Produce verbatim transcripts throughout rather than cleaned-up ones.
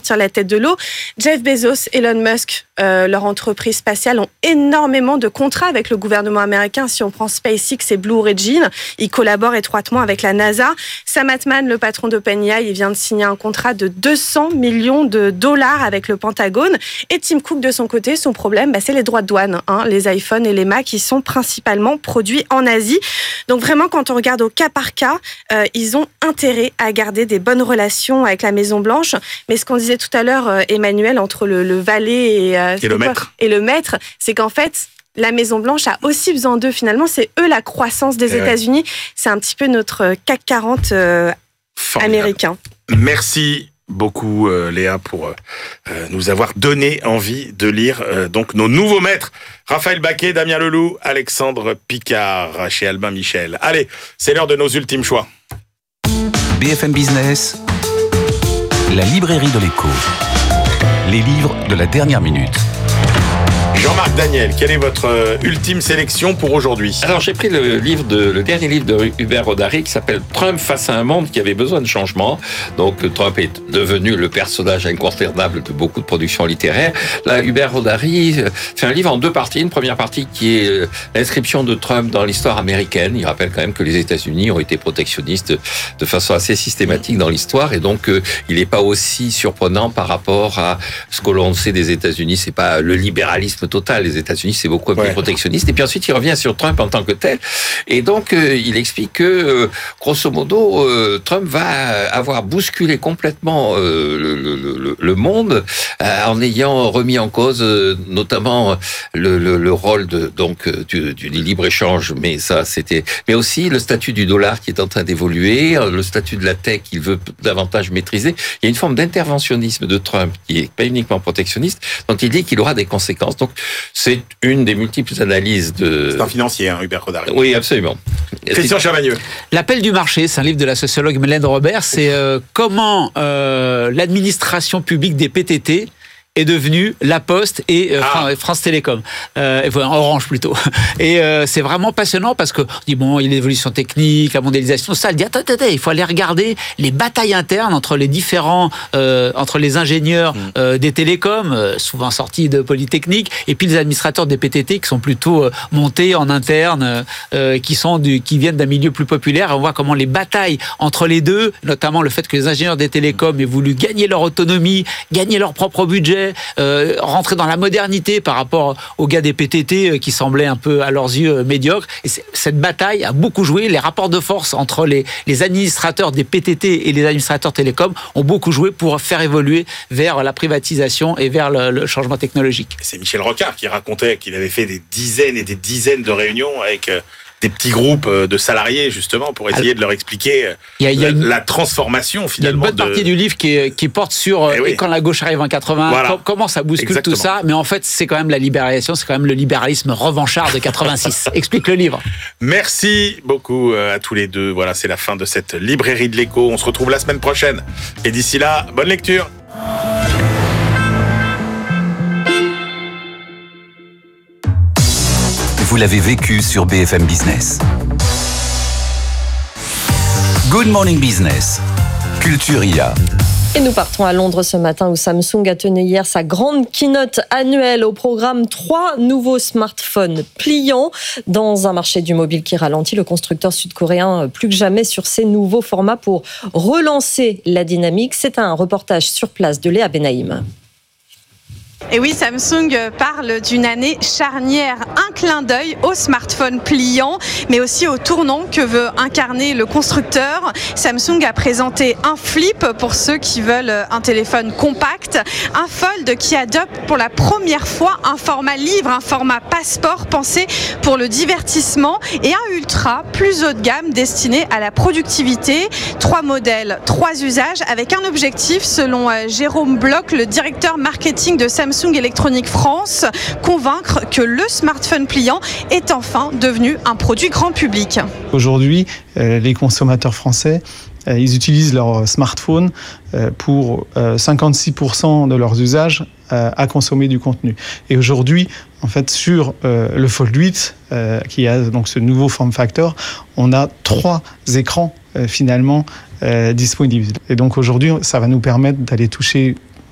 sortir la tête de l'eau. Jeff Bezos, Elon Musk, euh, leur entreprise spatiale ont énormément de contrats avec le gouvernement américain. Si on prend SpaceX et Blue Origin, ils collaborent étroitement avec la NASA. Sam Altman, le patron d'OpenAI, il vient de signer un contrat de deux cents millions de dollars avec le Pentagone. Et Tim Cook, de son côté, son problème, bah, c'est les droits de douane. Hein. Les iPhones et les Mac, qui sont principalement produits en Asie. Donc vraiment, quand on regarde au cas par cas, euh, ils ont intérêt à garder des bonnes relations avec la Maison-Blanche. Mais ce qu'on disait tout à l'heure, euh, Emmanuel, entre le, le valet et, euh, et, le maître. et le maître, c'est qu'en fait, la Maison-Blanche a aussi besoin d'eux. Finalement, c'est eux la croissance des et États-Unis. Ouais. C'est un petit peu notre C A C quarante euh, américain. Merci beaucoup euh, Léa pour euh, nous avoir donné envie de lire euh, donc nos nouveaux maîtres, Raphaël Baquet, Damien Leloup, Alexandre Picard chez Albin Michel. Allez, c'est l'heure de nos ultimes choix. B F M Business, la librairie de l'écho, les livres de la dernière minute. Jean-Marc Daniel, quelle est votre euh, ultime sélection pour aujourd'hui ? Alors j'ai pris le livre de le dernier livre de Hubert Rodari qui s'appelle Trump face à un monde qui avait besoin de changement. Donc Trump est devenu le personnage incontournable de beaucoup de productions littéraires. Là, Hubert Rodari fait un livre en deux parties. Une première partie qui est l'inscription de Trump dans l'histoire américaine. Il rappelle quand même que les États-Unis ont été protectionnistes de façon assez systématique dans l'histoire et donc euh, il n'est pas aussi surprenant par rapport à ce que l'on sait des États-Unis. C'est pas le libéralisme total. Les États-Unis, c'est beaucoup plus ouais. protectionniste. Et puis ensuite, il revient sur Trump en tant que tel. Et donc, euh, il explique que, euh, grosso modo, euh, Trump va avoir bousculé complètement euh, le, le, le monde euh, en ayant remis en cause, euh, notamment le, le, le rôle de donc du, du libre-échange. Mais ça, c'était. Mais aussi le statut du dollar qui est en train d'évoluer, le statut de la tech qu'il veut davantage maîtriser. Il y a une forme d'interventionnisme de Trump qui est pas uniquement protectionniste, dont il dit qu'il aura des conséquences. Donc, c'est une des multiples analyses de... C'est un financier, hein, Hubert Rodari. Oui, absolument. Christian Chavagneux. L'appel du marché, c'est un livre de la sociologue Mélène Robert. C'est euh, comment euh, l'administration publique des P T T est devenue La Poste et euh, ah. France Télécom, euh, Orange plutôt. Et euh, c'est vraiment passionnant parce que on dit bon, il y a l'évolution technique, la mondialisation, ça. Elle dit attends, attends, il faut aller regarder les batailles internes entre les différents, euh, entre les ingénieurs euh, des télécoms, euh, souvent sortis de Polytechnique, et puis les administrateurs des P T T qui sont plutôt euh, montés en interne, euh, qui sont du, qui viennent d'un milieu plus populaire. Et on voit comment les batailles entre les deux, notamment le fait que les ingénieurs des télécoms aient voulu gagner leur autonomie, gagner leur propre budget. Euh, rentrer dans la modernité par rapport aux gars des P T T euh, qui semblaient un peu à leurs yeux euh, médiocres. Et cette bataille a beaucoup joué. Les rapports de force entre les, les administrateurs des P T T et les administrateurs télécoms ont beaucoup joué pour faire évoluer vers la privatisation et vers le, le changement technologique. C'est Michel Rocard qui racontait qu'il avait fait des dizaines et des dizaines de réunions avec... Euh... des petits groupes de salariés, justement, pour essayer de leur expliquer il y a, il y a la, une, la transformation, finalement. Il y a une bonne de... partie du livre qui, est, qui porte sur eh oui. quand la gauche arrive en quatre-vingts, voilà. comment ça bouscule Exactement. Tout ça, mais en fait, c'est quand même la libération, c'est quand même le libéralisme revanchard de quatre-vingt-six. Explique le livre. Merci beaucoup à tous les deux. Voilà, c'est la fin de cette librairie de l'écho. On se retrouve la semaine prochaine. Et d'ici là, bonne lecture. Vous l'avez vécu sur B F M Business. Good Morning Business. Culture I A. Et nous partons à Londres ce matin où Samsung a tenu hier sa grande keynote annuelle. Au programme, trois nouveaux smartphones pliants. Dans un marché du mobile qui ralentit, le constructeur sud-coréen plus que jamais sur ces nouveaux formats pour relancer la dynamique. C'est un reportage sur place de Léa Benaïm. Et oui, Samsung parle d'une année charnière, un clin d'œil au smartphone pliant, mais aussi au tournant que veut incarner le constructeur. Samsung a présenté un flip pour ceux qui veulent un téléphone compact, un fold qui adopte pour la première fois un format livre, un format passeport pensé pour le divertissement, et un ultra plus haut de gamme destiné à la productivité. Trois modèles, trois usages, avec un objectif selon Jérôme Bloch, le directeur marketing de Samsung Samsung Electronics France, convaincre que le smartphone pliant est enfin devenu un produit grand public. Aujourd'hui, euh, les consommateurs français, euh, ils utilisent leur smartphone euh, pour euh, cinquante-six pour cent de leurs usages euh, à consommer du contenu. Et aujourd'hui, en fait, sur euh, le Fold huit, euh, qui a donc ce nouveau form factor, on a trois écrans euh, finalement euh, disponibles. Et donc aujourd'hui, ça va nous permettre d'aller toucher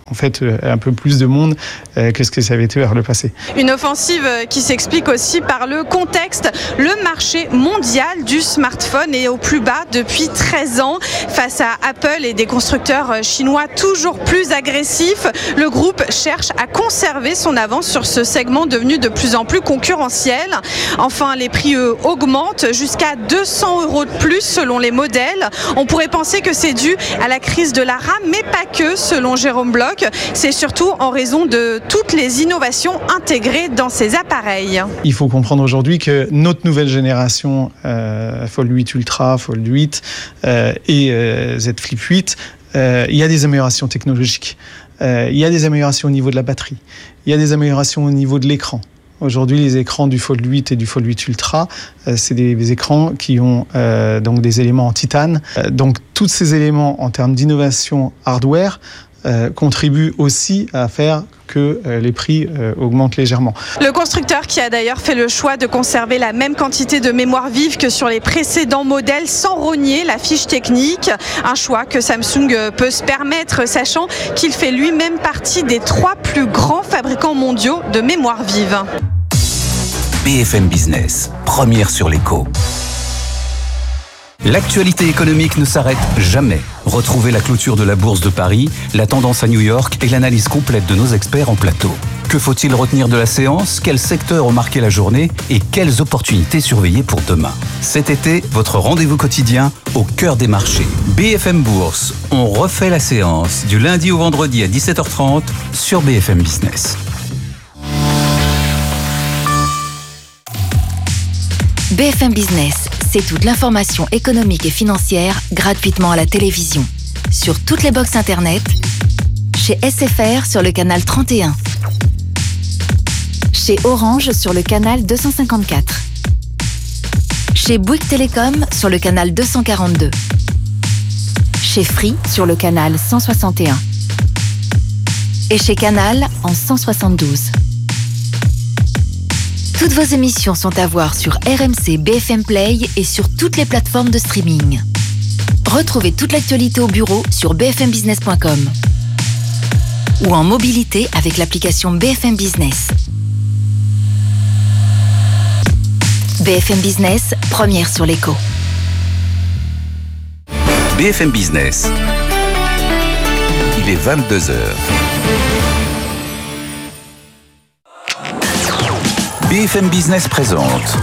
en fait un peu plus de monde que ce que ça avait été par le passé. Une offensive qui s'explique aussi par le contexte. Le marché mondial du smartphone est au plus bas depuis treize ans. Face à Apple et des constructeurs chinois toujours plus agressifs, le groupe cherche à conserver son avance sur ce segment devenu de plus en plus concurrentiel. Enfin, les prix eux, augmentent jusqu'à deux cents euros de plus selon les modèles. On pourrait penser que c'est dû à la crise de la RAM, mais pas que, selon Jérôme Bloch. C'est surtout en raison de toutes les innovations intégrées dans ces appareils. Il faut comprendre aujourd'hui que notre nouvelle génération, euh, Fold huit Ultra, Fold huit euh, et euh, Z Flip huit, euh, il y a des améliorations technologiques. Euh, il y a des améliorations au niveau de la batterie. Il y a des améliorations au niveau de l'écran. Aujourd'hui, les écrans du Fold huit et du Fold huit Ultra, euh, c'est des, des écrans qui ont euh, donc des éléments en titane. Euh, donc, tous ces éléments en termes d'innovation hardware euh, contribuent aussi à faire que euh, les prix euh, augmentent légèrement. Le constructeur qui a d'ailleurs fait le choix de conserver la même quantité de mémoire vive que sur les précédents modèles sans rogner la fiche technique. Un choix que Samsung peut se permettre, sachant qu'il fait lui-même partie des trois plus grands fabricants mondiaux de mémoire vive. B F M Business, première sur l'écho. L'actualité économique ne s'arrête jamais. Retrouvez la clôture de la Bourse de Paris, la tendance à New York et l'analyse complète de nos experts en plateau. Que faut-il retenir de la séance? Quels secteurs ont marqué la journée? Et quelles opportunités surveiller pour demain? Cet été, votre rendez-vous quotidien au cœur des marchés. B F M Bourse, on refait la séance du lundi au vendredi à dix-sept heures trente sur B F M Business. B F M Business, c'est toute l'information économique et financière gratuitement à la télévision. Sur toutes les box internet, chez S F R sur le canal trente et un, chez Orange sur le canal deux cent cinquante-quatre, chez Bouygues Télécom sur le canal deux cent quarante-deux, chez Free sur le canal cent soixante et un et chez Canal en cent soixante-douze. Toutes vos émissions sont à voir sur R M C B F M Play et sur toutes les plateformes de streaming. Retrouvez toute l'actualité au bureau sur b f m business point com ou en mobilité avec l'application B F M Business. B F M Business, première sur l'écho. B F M Business. Il est vingt-deux heures. B F M Business présente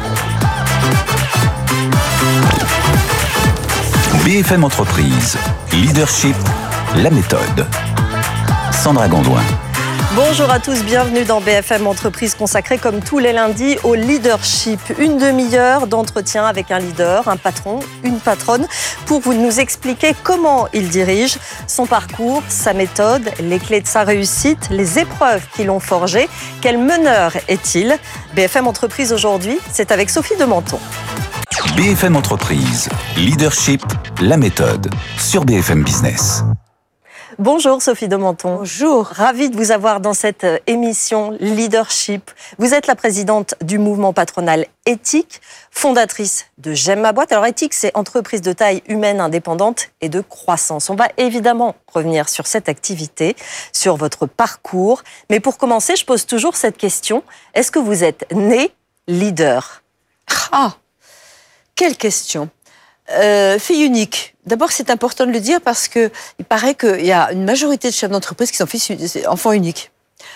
B F M Entreprise, Leadership, la méthode. Sandra Gondouin. Bonjour à tous, bienvenue dans B F M Entreprise consacrée comme tous les lundis au leadership. Une demi-heure d'entretien avec un leader, un patron, une patronne, pour vous nous expliquer comment il dirige, son parcours, sa méthode, les clés de sa réussite, les épreuves qui l'ont forgé. Quel meneur est-il? B F M Entreprise aujourd'hui, c'est avec Sophie de Menton. B F M Entreprise, Leadership, la méthode, sur B F M Business. Bonjour Sophie de Menton. Bonjour. Ravie de vous avoir dans cette émission Leadership. Vous êtes la présidente du mouvement patronal Éthique, fondatrice de J'aime ma boîte. Alors Éthique, c'est entreprise de taille humaine indépendante et de croissance. On va évidemment revenir sur cette activité, sur votre parcours. Mais pour commencer, je pose toujours cette question. Est-ce que vous êtes né leader? Ah, quelle question. Euh, fille unique. D'abord, c'est important de le dire parce que il paraît qu'il y a une majorité de chefs d'entreprise qui sont fils, enfants uniques.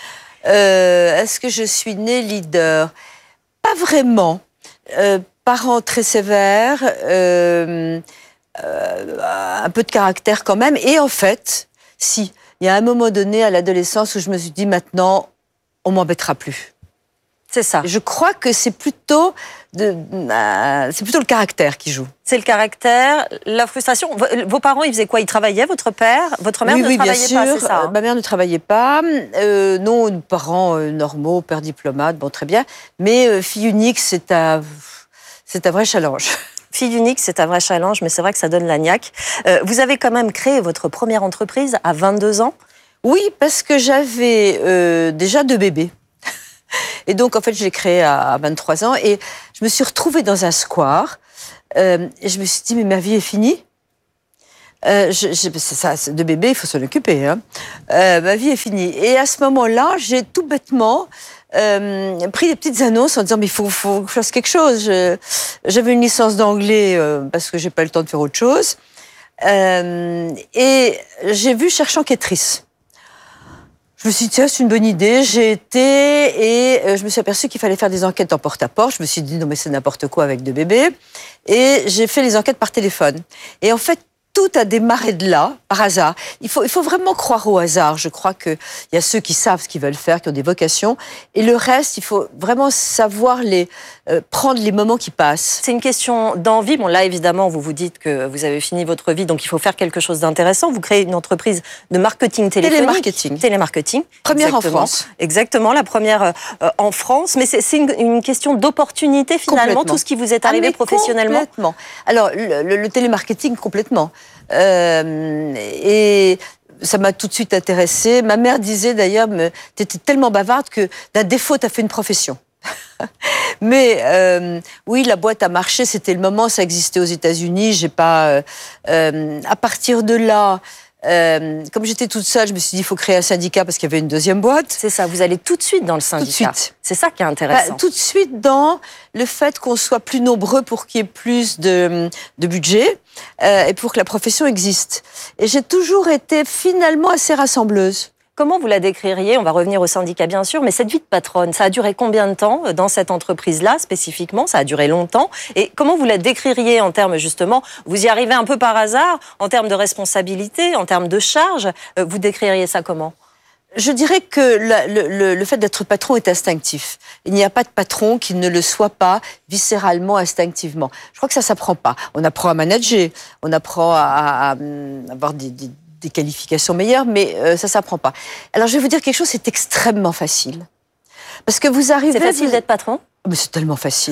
Euh, est-ce que je suis née leader? Pas vraiment. Euh, parents très sévères, euh, euh, un peu de caractère quand même. Et en fait, si, il y a un moment donné à l'adolescence où je me suis dit maintenant, on m'embêtera plus. C'est ça. Je crois que c'est plutôt, de, euh, c'est plutôt le caractère qui joue. C'est le caractère, la frustration. Vos parents, ils faisaient quoi? Ils travaillaient, votre père? Votre mère oui, ne oui, travaillait bien pas, sûr. c'est ça hein? Ma mère ne travaillait pas. Euh, non, nos parents euh, normaux, père diplomate, bon, très bien. Mais euh, fille unique, c'est un, c'est un vrai challenge. Fille unique, c'est un vrai challenge, mais c'est vrai que ça donne la niaque. Euh, vous avez quand même créé votre première entreprise à vingt-deux ans? Oui, parce que j'avais euh, déjà deux bébés. Et donc, en fait, je l'ai créé à vingt-trois ans et je me suis retrouvée dans un square euh, et je me suis dit, mais ma vie est finie. Euh, je, je, c'est ça, c'est de bébé, il faut s'en occuper. Hein. Euh, ma vie est finie. Et à ce moment-là, j'ai tout bêtement euh, pris des petites annonces en disant mais il faut, faut que je fasse quelque chose. Je, j'avais une licence d'anglais euh, parce que j'ai pas eu le temps de faire autre chose. Euh, et j'ai vu Cherche enquêtrice. Je me suis dit, tiens, c'est une bonne idée. J'ai été et euh, je me suis aperçue qu'il fallait faire des enquêtes en porte-à-porte. Je me suis dit, non, mais c'est n'importe quoi avec deux bébés. Et j'ai fait les enquêtes par téléphone. Et en fait, tout a démarré de là, par hasard. Il faut, il faut vraiment croire au hasard. Je crois qu'il y a ceux qui savent ce qu'ils veulent faire, qui ont des vocations. Et le reste, il faut vraiment savoir les, euh, prendre les moments qui passent. C'est une question d'envie. Bon, là, évidemment, vous vous dites que vous avez fini votre vie, donc il faut faire quelque chose d'intéressant. Vous créez une entreprise de marketing téléphonique. Télémarketing. Télémarketing. Première exactement. en France. Exactement, la première euh, en France. Mais c'est, c'est une, une question d'opportunité, finalement, tout ce qui vous est arrivé ah, professionnellement. Complètement. Alors, le, le, le télémarketing, complètement. Euh, et ça m'a tout de suite intéressée. Ma mère disait d'ailleurs, tu étais tellement bavarde que d'un défaut, tu as fait une profession. Mais euh, oui, la boîte a marché, c'était le moment, ça existait aux États-Unis. J'ai pas. Euh, euh, à partir de là. Euh, comme j'étais toute seule, je me suis dit il faut créer un syndicat parce qu'il y avait une deuxième boîte. C'est ça, vous allez tout de suite dans le syndicat. Tout de suite. C'est ça qui est intéressant. Bah, tout de suite dans le fait qu'on soit plus nombreux pour qu'il y ait plus de, de budget euh, et pour que la profession existe. Et j'ai toujours été finalement assez rassembleuse. Comment vous la décririez? On va revenir au syndicat, bien sûr, mais cette vie de patronne, ça a duré combien de temps dans cette entreprise-là, spécifiquement? Ça a duré longtemps. Et comment vous la décririez en termes, justement, vous y arrivez un peu par hasard, en termes de responsabilité, en termes de charge, vous décririez ça comment? Je dirais que la, le, le, le fait d'être patron est instinctif. Il n'y a pas de patron qui ne le soit pas viscéralement, instinctivement. Je crois que ça s'apprend pas. On apprend à manager, on apprend à, à, à avoir des... des des qualifications meilleures, mais euh, ça s'apprend pas. Alors, je vais vous dire quelque chose, c'est extrêmement facile. Parce que vous arrivez... C'est facile vous... d'être patron? Mais c'est tellement facile.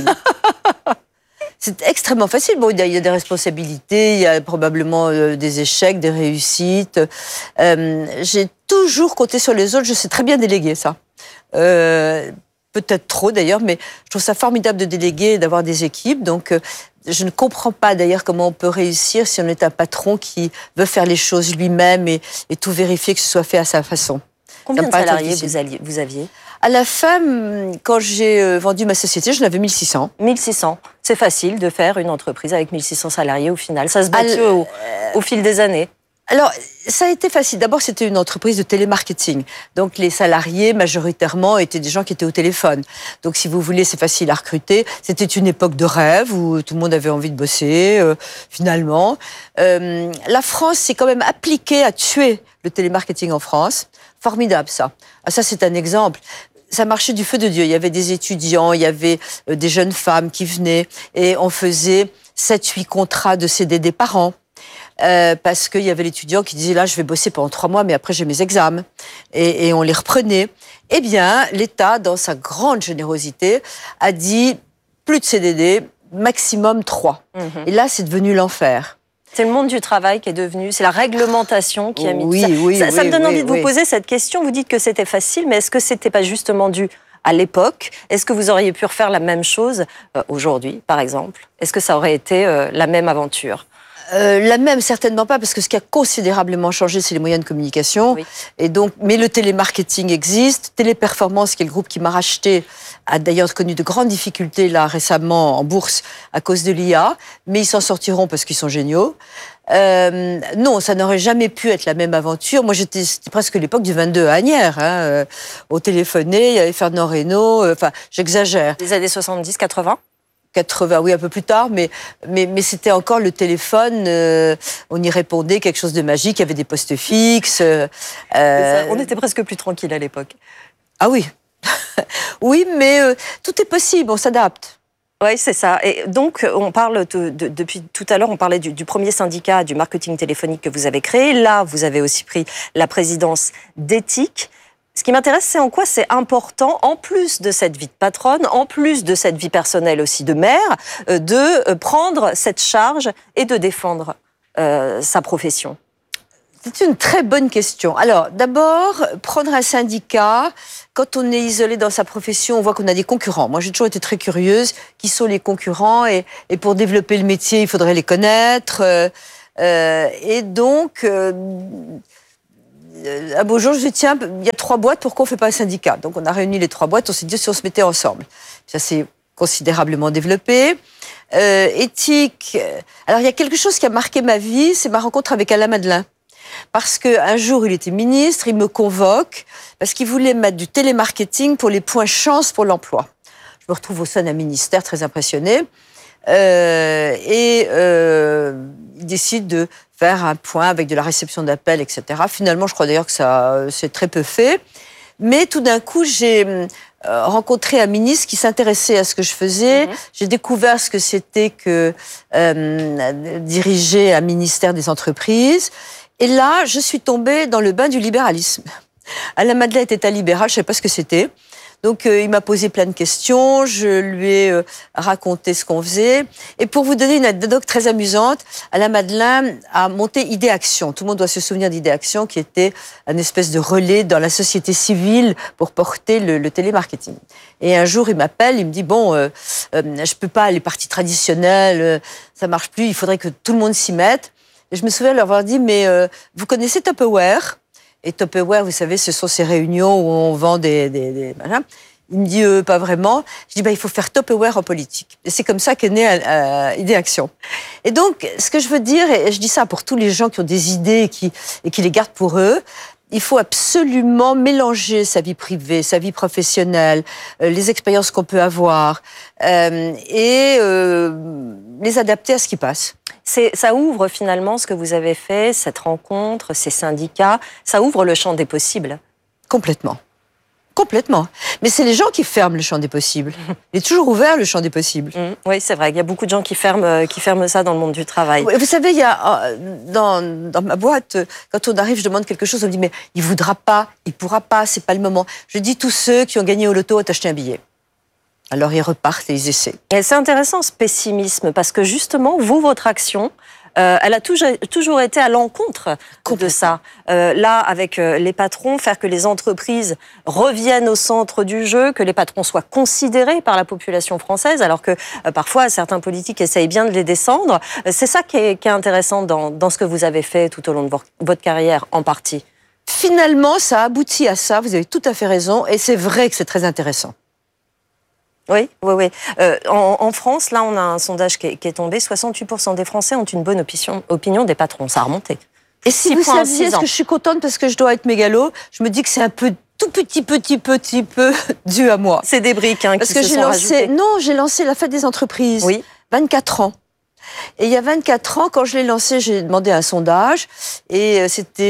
C'est extrêmement facile. Bon, il y a, il y a des responsabilités, il y a probablement euh, des échecs, des réussites. Euh, j'ai toujours compté sur les autres, je sais très bien déléguer ça. Euh, peut-être trop d'ailleurs, mais je trouve ça formidable de déléguer et d'avoir des équipes. Donc, euh, je ne comprends pas d'ailleurs comment on peut réussir si on est un patron qui veut faire les choses lui-même et, et tout vérifier que ce soit fait à sa façon. Combien de salariés vous, alliez, vous aviez? À la fin, quand j'ai vendu ma société, j'en avais mille six cents. mille six cents. C'est facile de faire une entreprise avec mille six cents salariés au final. Ça se bâtit au, euh... au fil des années. Alors, ça a été facile. D'abord, c'était une entreprise de télémarketing. Donc, les salariés, majoritairement, étaient des gens qui étaient au téléphone. Donc, si vous voulez, c'est facile à recruter. C'était une époque de rêve où tout le monde avait envie de bosser, euh, finalement. Euh, la France s'est quand même appliquée à tuer le télémarketing en France. Formidable, ça. Ah, ça, c'est un exemple. Ça marchait du feu de Dieu. Il y avait des étudiants, il y avait euh, des jeunes femmes qui venaient et on faisait sept huit contrats de C D D par an. Euh, parce qu'il y avait l'étudiant qui disait là je vais bosser pendant trois mois mais après j'ai mes examens et, et on les reprenait. Eh bien l'État dans sa grande générosité a dit plus de C D D, maximum trois. Mmh. Et là c'est devenu l'enfer. C'est le monde du travail qui est devenu, c'est la réglementation qui a mis oui, tout ça. Oui, ça, oui, ça me donne oui, envie de oui. vous poser cette question. Vous dites que c'était facile, mais est-ce que c'était pas justement dû à l'époque? Est-ce que vous auriez pu refaire la même chose euh, aujourd'hui, par exemple? Est-ce que ça aurait été euh, la même aventure? Euh, la même, certainement pas, parce que ce qui a considérablement changé, c'est les moyens de communication. Oui. Et donc, mais le télémarketing existe. Téléperformance, qui est le groupe qui m'a racheté, a d'ailleurs connu de grandes difficultés là récemment en bourse à cause de l'I A, mais ils s'en sortiront parce qu'ils sont géniaux. Euh, non, ça n'aurait jamais pu être la même aventure. Moi, j'étais, c'était presque l'époque du vingt-deux à Asnières. Hein, euh, au téléphoné, il y avait Fernand Reynaud. Enfin, euh, j'exagère. Les années soixante-dix quatre-vingts quatre-vingts, oui, un peu plus tard, mais, mais, mais c'était encore le téléphone, euh, on y répondait, quelque chose de magique, il y avait des postes fixes. Euh, ça, on était presque plus tranquille à l'époque. Ah oui, oui, mais euh, tout est possible, on s'adapte. Oui, c'est ça. Et donc, on parle de, de, depuis tout à l'heure, on parlait du, du premier syndicat du marketing téléphonique que vous avez créé. Là, vous avez aussi pris la présidence d'Ethic. Ce qui m'intéresse, c'est en quoi c'est important, en plus de cette vie de patronne, en plus de cette vie personnelle aussi de mère, de prendre cette charge et de défendre euh, sa profession. C'est une très bonne question. Alors, d'abord, prendre un syndicat, quand on est isolé dans sa profession, on voit qu'on a des concurrents. Moi, j'ai toujours été très curieuse. Qui sont les concurrents? Et, et pour développer le métier, il faudrait les connaître. Euh, Euh, et donc, euh, un beau jour, je dis, tiens, il y a trois boîtes, pourquoi on ne fait pas un syndicat? Donc, on a réuni les trois boîtes, on s'est dit si on se mettait ensemble. Ça s'est considérablement développé. Euh, éthique. Alors, il y a quelque chose qui a marqué ma vie, c'est ma rencontre avec Alain Madelin. Parce qu'un jour, il était ministre, il me convoque, parce qu'il voulait mettre du télémarketing pour les points chance pour l'emploi. Je me retrouve au sein d'un ministère très impressionné. Euh, et euh, il décide de faire un point avec de la réception d'appels, et cetera. Finalement, je crois d'ailleurs que ça c'est très peu fait. Mais tout d'un coup, j'ai euh, rencontré un ministre qui s'intéressait à ce que je faisais. Mmh. J'ai découvert ce que c'était que euh, diriger un ministère des entreprises. Et là, je suis tombée dans le bain du libéralisme. Alain Madelin était un libéral, je ne savais pas ce que c'était. Donc, euh, il m'a posé plein de questions, je lui ai euh, raconté ce qu'on faisait. Et pour vous donner une anecdote très amusante, Alain Madelin a monté Idéaction. Tout le monde doit se souvenir d'Idéaction, qui était une espèce de relais dans la société civile pour porter le, le télémarketing. Et un jour, il m'appelle, il me dit, bon, euh, euh, je peux pas, les partis traditionnels, euh, ça marche plus, il faudrait que tout le monde s'y mette. Et je me souviens leur avoir dit, mais euh, vous connaissez Tupperware? Et Tupperware, vous savez, ce sont ces réunions où on vend des... des, des machins. Il me dit, euh, pas vraiment. Je dis, bah, il faut faire Tupperware en politique. Et c'est comme ça qu'est née euh, Idéaction. Et donc, ce que je veux dire, et je dis ça pour tous les gens qui ont des idées et qui, et qui les gardent pour eux, il faut absolument mélanger sa vie privée, sa vie professionnelle, euh, les expériences qu'on peut avoir, euh, et euh, les adapter à ce qui passe. C'est, ça ouvre finalement ce que vous avez fait, cette rencontre, ces syndicats, ça ouvre le champ des possibles. Complètement. Complètement. Mais c'est les gens qui ferment le champ des possibles. Il est toujours ouvert, le champ des possibles. Mmh, oui, c'est vrai. Il y a beaucoup de gens qui ferment, qui ferment ça dans le monde du travail. Vous savez, il y a, dans, dans ma boîte, quand on arrive, je demande quelque chose, on me dit, mais il ne voudra pas, il ne pourra pas, c'est pas le moment. Je dis, tous ceux qui ont gagné au loto ont acheté un billet. Alors ils repartent et ils essaient. Et c'est intéressant ce pessimisme, parce que justement, vous, votre action, euh, elle a toujours, toujours été à l'encontre de ça. Euh, là, avec euh, les patrons, faire que les entreprises reviennent au centre du jeu, que les patrons soient considérés par la population française, alors que euh, parfois certains politiques essayent bien de les descendre. Euh, c'est ça qui est, qui est intéressant dans, dans ce que vous avez fait tout au long de vo- votre carrière, en partie. Finalement, ça aboutit à ça, vous avez tout à fait raison, et c'est vrai que c'est très intéressant. Oui, oui, oui. Euh, en, en France, là, on a un sondage qui est, qui est tombé. soixante-huit pour cent des Français ont une bonne opinion, opinion des patrons. Ça a remonté. Et si vous saviez ce que je suis contente parce que je dois être mégalo, je me dis que c'est un peu, tout petit, petit, petit peu dû à moi. C'est des briques hein, parce qui que se j'ai sont lancé, rajoutées. non, j'ai lancé la fête des entreprises. Oui. vingt-quatre ans. Et il y a vingt-quatre ans, quand je l'ai lancé, j'ai demandé un sondage. Et c'était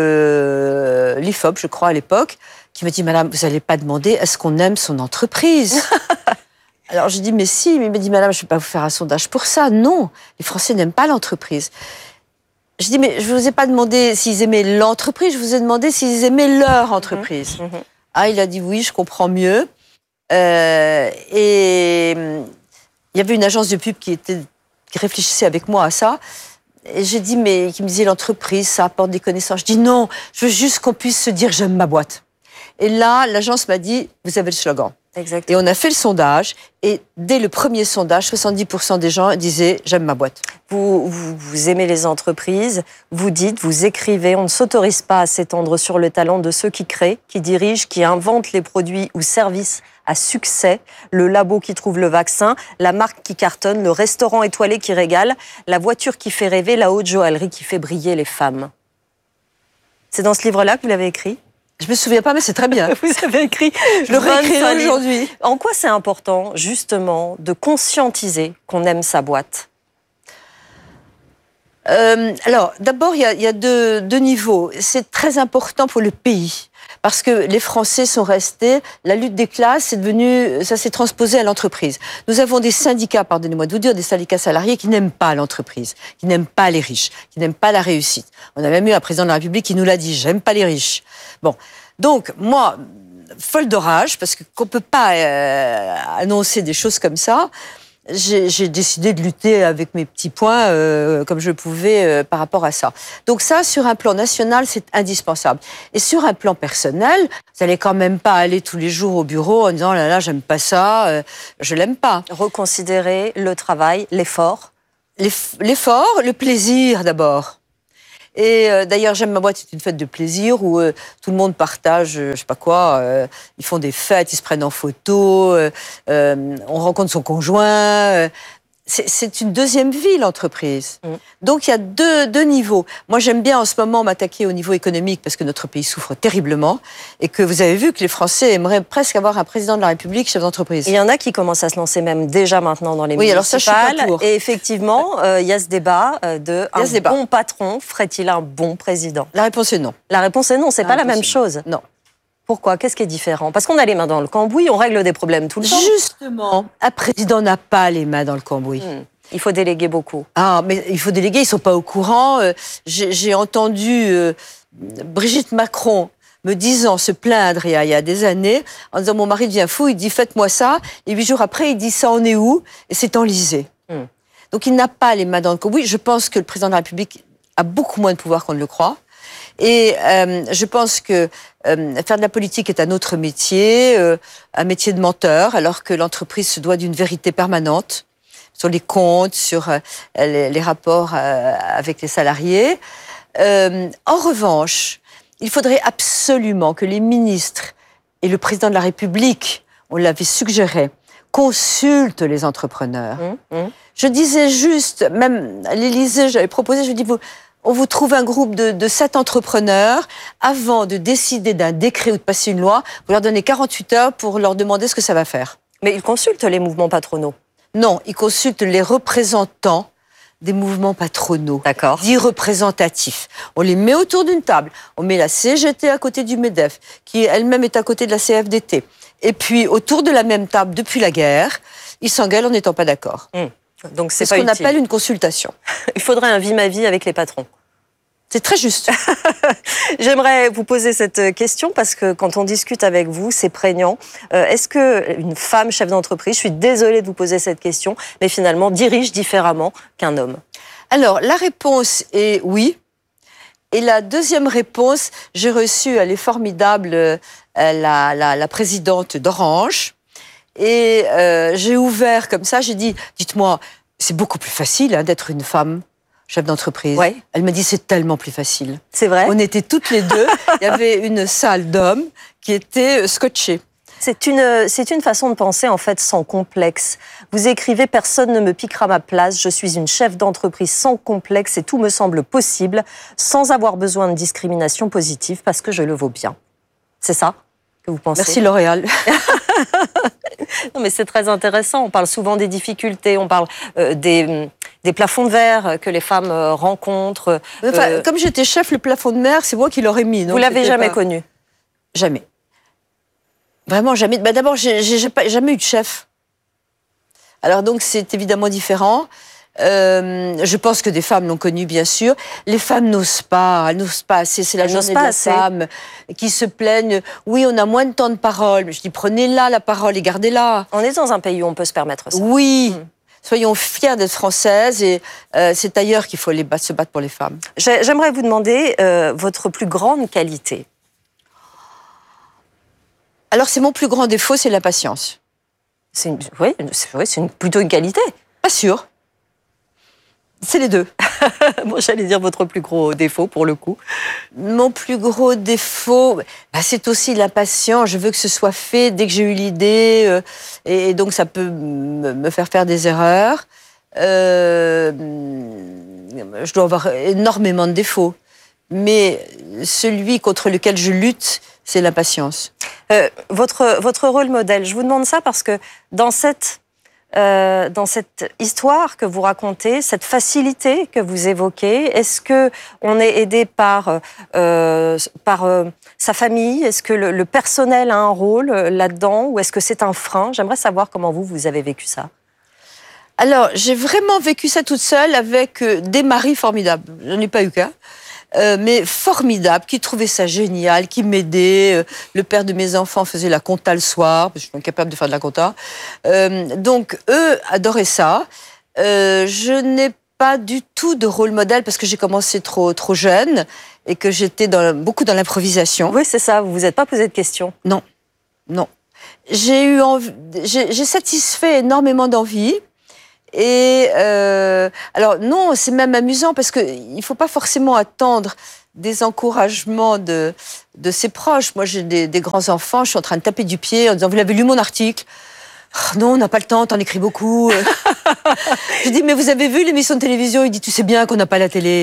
euh, l'I F O P, je crois, à l'époque, qui m'a dit, madame, vous n'allez pas demander est-ce qu'on aime son entreprise? Alors j'ai dit, mais si, mais il m'a dit, madame, je ne vais pas vous faire un sondage pour ça. Non, les Français n'aiment pas l'entreprise. Je dis, mais je ne vous ai pas demandé s'ils aimaient l'entreprise, je vous ai demandé s'ils aimaient leur entreprise. Mmh, mmh. Ah, il a dit, oui, je comprends mieux. Euh, et il y avait une agence de pub qui, était, qui réfléchissait avec moi à ça. Et j'ai dit, mais qui me disait, l'entreprise, ça apporte des connaissances. Je dis, non, je veux juste qu'on puisse se dire, j'aime ma boîte. Et là, l'agence m'a dit, vous avez le slogan. Exactement. Et on a fait le sondage, et dès le premier sondage, soixante-dix pour cent des gens disaient « j'aime ma boîte ». Vous, vous, vous aimez les entreprises, vous dites, vous écrivez, on ne s'autorise pas à s'étendre sur le talent de ceux qui créent, qui dirigent, qui inventent les produits ou services à succès, le labo qui trouve le vaccin, la marque qui cartonne, le restaurant étoilé qui régale, la voiture qui fait rêver, la haute joaillerie qui fait briller les femmes. C'est dans ce livre-là que vous l'avez écrit ? Je me souviens pas, mais c'est très bien. Vous avez écrit. Je le réécrirai aujourd'hui. En quoi c'est important, justement, de conscientiser qu'on aime sa boîte ? euh, Alors, d'abord, il y a, y a deux, deux niveaux. C'est très important pour le pays. Parce que les Français sont restés, la lutte des classes, c'est devenu, ça s'est transposé à l'entreprise. Nous avons des syndicats, pardonnez-moi de vous dire, des syndicats salariés qui n'aiment pas l'entreprise, qui n'aiment pas les riches, qui n'aiment pas la réussite. On a même eu un président de la République qui nous l'a dit, j'aime pas les riches. Bon, donc moi, folle de rage, parce qu'on peut pas euh, annoncer des choses comme ça. J'ai, j'ai décidé de lutter avec mes petits points euh, comme je pouvais euh, par rapport à ça. Donc ça, sur un plan national, c'est indispensable. Et sur un plan personnel, vous n'allez quand même pas aller tous les jours au bureau en disant « là là, j'aime pas ça, euh, je l'aime pas ». Reconsidérer le travail, l'effort. l'effort, le plaisir d'abord. Et euh, d'ailleurs, J'aime ma boîte, c'est une fête de plaisir où euh, tout le monde partage, euh, je sais pas quoi, euh, ils font des fêtes, ils se prennent en photo, euh, euh, on rencontre son conjoint. Euh, c'est, c'est une deuxième vie, l'entreprise. Mmh. Donc, il y a deux, deux niveaux. Moi, j'aime bien en ce moment m'attaquer au niveau économique parce que notre pays souffre terriblement et que vous avez vu que les Français aimeraient presque avoir un président de la République chef d'entreprise. Il y en a qui commencent à se lancer même déjà maintenant dans les oui, municipales. Alors ça, je suis pas pour. Et effectivement, euh, il y a ce débat de un bon débat. patron ferait-il un bon président? La réponse est non. La réponse est non, c'est la pas la même chose. Non. Pourquoi? Qu'est-ce qui est différent? Parce qu'on a les mains dans le cambouis, on règle des problèmes tout le temps. Justement, un président n'a pas les mains dans le cambouis. Mmh. Il faut déléguer beaucoup. Ah, mais il faut déléguer, ils sont pas au courant. Euh, j'ai, j'ai entendu euh, Brigitte Macron me disant, se plaindre il y, a, il y a des années, en disant, mon mari devient fou, il dit, faites-moi ça. Et huit jours après, il dit, ça en est où? Et c'est enlisé. Mmh. Donc il n'a pas les mains dans le cambouis. Je pense que le président de la République a beaucoup moins de pouvoir qu'on ne le croit. Et euh, je pense que euh, faire de la politique est un autre métier, euh, un métier de menteur, alors que l'entreprise se doit d'une vérité permanente sur les comptes, sur euh, les, les rapports euh, avec les salariés. Euh, en revanche, il faudrait absolument que les ministres et le président de la République, on l'avait suggéré, consultent les entrepreneurs. Mmh, mmh. Je disais juste, même à l'Élysée, j'avais proposé, je dis, vous, on vous trouve un groupe de, de sept entrepreneurs, avant de décider d'un décret ou de passer une loi, vous leur donnez quarante-huit heures pour leur demander ce que ça va faire. Mais ils consultent les mouvements patronaux. Non, ils consultent les représentants des mouvements patronaux, D'accord. dits représentatifs. On les met autour d'une table. On met la C G T à côté du MEDEF, qui elle-même est à côté de la C F D T. Et puis, autour de la même table, depuis la guerre, ils s'engueulent en n'étant pas d'accord. Mmh. Donc c'est, c'est pas ce qu'on utile. appelle une consultation. Il faudrait un vie-ma-vie avec les patrons. C'est très juste. J'aimerais vous poser cette question parce que quand on discute avec vous, c'est prégnant. Euh, est-ce qu'une femme chef d'entreprise, je suis désolée de vous poser cette question, mais finalement dirige différemment qu'un homme? Alors, la réponse est oui. Et la deuxième réponse, j'ai reçu, elle est formidable, euh, la, la, la présidente d'Orange. Et euh, j'ai ouvert comme ça, j'ai dit, dites-moi, c'est beaucoup plus facile hein, d'être une femme chef d'entreprise. Ouais. Elle m'a dit, c'est tellement plus facile. C'est vrai? On était toutes les deux. Il y avait une salle d'hommes qui était scotchée. C'est une, c'est une façon de penser, en fait, sans complexe. Vous écrivez « Personne ne me piquera ma place. Je suis une chef d'entreprise sans complexe et tout me semble possible, sans avoir besoin de discrimination positive parce que je le vaux bien. » C'est ça que vous pensez? Merci L'Oréal. Non, mais c'est très intéressant. On parle souvent des difficultés, on parle euh, des... des plafonds de verre que les femmes rencontrent. Enfin, euh... Comme j'étais chef, le plafond de verre, c'est moi qui l'aurais mis. Donc vous l'avez jamais pas... connu? Jamais. Vraiment jamais. Bah, d'abord, j'ai, j'ai jamais eu de chef. Alors donc, c'est évidemment différent. Euh, je pense que des femmes l'ont connu, bien sûr. Les femmes n'osent pas, elles n'osent pas assez. C'est la elles journée de la femme qui se plaignent. Oui, on a moins de temps de parole. Mais je dis, prenez-la, la parole, et gardez-la. On est dans un pays où on peut se permettre ça. Oui. Mmh. Soyons fiers d'être françaises et euh, c'est ailleurs qu'il faut les battre, se battre pour les femmes. J'aimerais vous demander euh, votre plus grande qualité. Alors, c'est mon plus grand défaut, c'est la patience. C'est une, oui, c'est, oui, c'est une, plutôt une qualité. Pas sûr. C'est les deux. Bon, j'allais dire votre plus gros défaut, pour le coup. Mon plus gros défaut, bah, c'est aussi la patience. Je veux que ce soit fait dès que j'ai eu l'idée. Euh, et, et donc, ça peut me, me faire faire des erreurs. Euh, je dois avoir énormément de défauts. Mais celui contre lequel je lutte, c'est la patience. Euh, votre, votre rôle modèle, je vous demande ça parce que dans cette... Euh, dans cette histoire que vous racontez, cette facilité que vous évoquez, est-ce que on est aidé par euh, par euh, sa famille? Est-ce que le, le personnel a un rôle là-dedans ou est-ce que c'est un frein? J'aimerais savoir comment vous vous avez vécu ça. Alors, j'ai vraiment vécu ça toute seule avec euh, des maris formidables. Je n'en ai pas eu qu'un. Euh, mais formidable, qui trouvait ça génial, qui m'aidait. Euh, le père de mes enfants faisait la compta le soir, parce que je suis incapable de faire de la compta. Euh, donc, eux adoraient ça. Euh, je n'ai pas du tout de rôle modèle parce que j'ai commencé trop, trop jeune et que j'étais dans, beaucoup dans l'improvisation. Oui, c'est ça. Vous vous êtes pas posé de questions? Non, non. J'ai eu envie, j'ai, j'ai satisfait énormément d'envie. Et euh, alors non, c'est même amusant parce qu'il ne faut pas forcément attendre des encouragements de, de ses proches. Moi, j'ai des, des grands-enfants, je suis en train de taper du pied en disant « Vous l'avez lu mon article ?» Oh, non, on n'a pas le temps, t'en écris beaucoup. Je dis « Mais vous avez vu l'émission de télévision ?» Il dit « Tu sais bien qu'on n'a pas la télé. »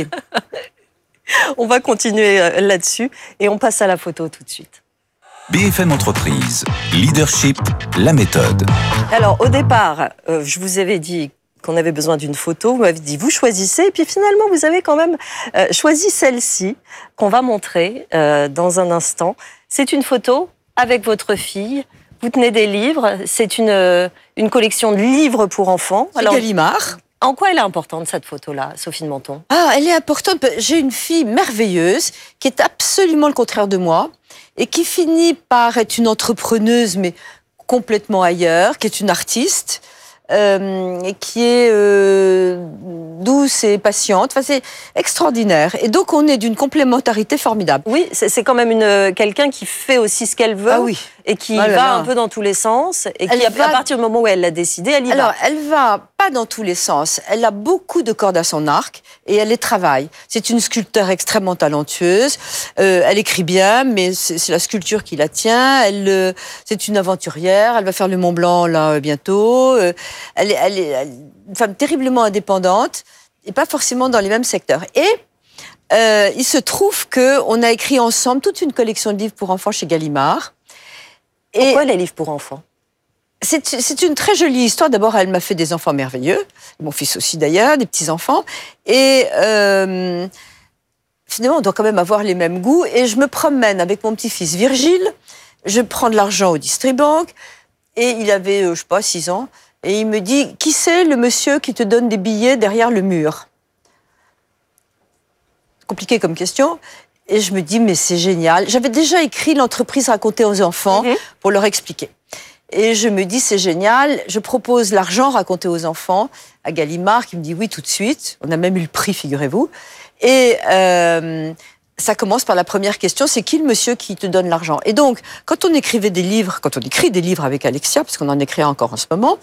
On va continuer là-dessus et on passe à la photo tout de suite. B F M Entreprise, leadership, la méthode. Alors, au départ, euh, je vous avais dit qu'on avait besoin d'une photo. Vous m'avez dit, vous choisissez. Et puis finalement, vous avez quand même euh, choisi celle-ci qu'on va montrer euh, dans un instant. C'est une photo avec votre fille. Vous tenez des livres. C'est une, euh, une collection de livres pour enfants. C'est Gallimard. En quoi elle est importante, cette photo-là, Sophie de Menton? Ah, elle est importante. J'ai une fille merveilleuse qui est absolument le contraire de moi et qui finit par être une entrepreneuse, mais complètement ailleurs, qui est une artiste, euh, et qui est euh, douce et patiente. Enfin, c'est extraordinaire. Et donc, on est d'une complémentarité formidable. Oui, c'est quand même une quelqu'un qui fait aussi ce qu'elle veut. Ah oui. Et qui oh là va là. un peu dans tous les sens. Et Elle qui, va... à partir du moment où elle l'a décidé, elle y Alors, va. Alors, elle va pas dans tous les sens. Elle a beaucoup de cordes à son arc et elle les travaille. C'est une sculpteur extrêmement talentueuse. Euh, elle écrit bien, mais c'est la sculpture qui la tient. Elle, euh, c'est une aventurière. Elle va faire le Mont Blanc là bientôt. Euh, elle, est, elle, est, elle est une femme terriblement indépendante et pas forcément dans les mêmes secteurs. Et euh, il se trouve que on a écrit ensemble toute une collection de livres pour enfants chez Gallimard. Et pourquoi les livres pour enfants? C'est une très jolie histoire. D'abord, elle m'a fait des enfants merveilleux. Mon fils aussi, d'ailleurs, des petits-enfants. Et euh, finalement, on doit quand même avoir les mêmes goûts. Et je me promène avec mon petit-fils Virgile. Je prends de l'argent au Distribank. Et il avait, euh, je sais pas, six ans. Et il me dit, qui c'est le monsieur qui te donne des billets derrière le mur? Compliqué comme question. Et je me dis, mais c'est génial. J'avais déjà écrit l'entreprise racontée aux enfants mmh. pour leur expliquer. Et je me dis, c'est génial. Je propose l'argent raconté aux enfants à Gallimard, qui me dit oui tout de suite. On a même eu le prix, figurez-vous. Et euh, ça commence par la première question, c'est qui le monsieur qui te donne l'argent? Et donc, quand on écrivait des livres, quand on écrit des livres avec Alexia, parce qu'on en écrit encore en ce moment,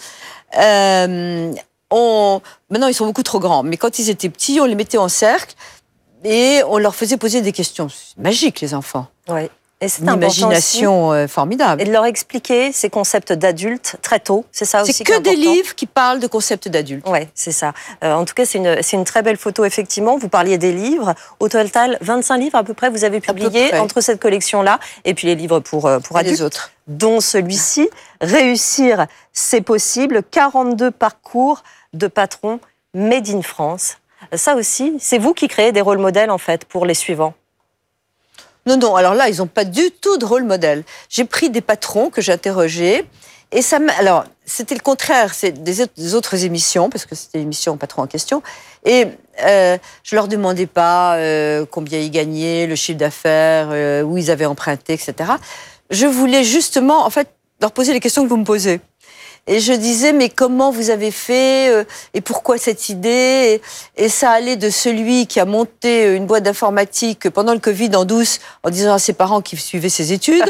euh, on, maintenant ils sont beaucoup trop grands, mais quand ils étaient petits, on les mettait en cercle, et on leur faisait poser des questions. C'est magique, les enfants. Oui. Et c'est une imagination aussi, formidable. Et de leur expliquer ces concepts d'adultes très tôt, c'est ça aussi. C'est que des livres qui parlent de concepts d'adultes. Oui, c'est ça. Euh, en tout cas, c'est une, c'est une très belle photo, effectivement. Vous parliez des livres. Au total, vingt-cinq livres à peu près, vous avez publié entre cette collection-là et puis les livres pour, pour adultes. Les autres. Dont celui-ci. Réussir, c'est possible. quarante-deux parcours de patrons made in France. Ça aussi, c'est vous qui créez des rôles modèles, en fait, pour les suivants. Non, non, alors là, ils n'ont pas du tout de rôle modèle. J'ai pris des patrons que j'ai interrogés, et ça m'a... Alors, c'était le contraire, c'est des, des autres émissions, parce que c'était l'émission Patron en question, et euh, je leur demandais pas euh, combien ils gagnaient, le chiffre d'affaires, euh, où ils avaient emprunté, et cetera. Je voulais justement, en fait, leur poser les questions que vous me posez. Et je disais, mais comment vous avez fait euh, et pourquoi cette idée et, et ça allait de celui qui a monté une boîte d'informatique pendant le Covid en douce en disant à ses parents qu'il suivait ses études.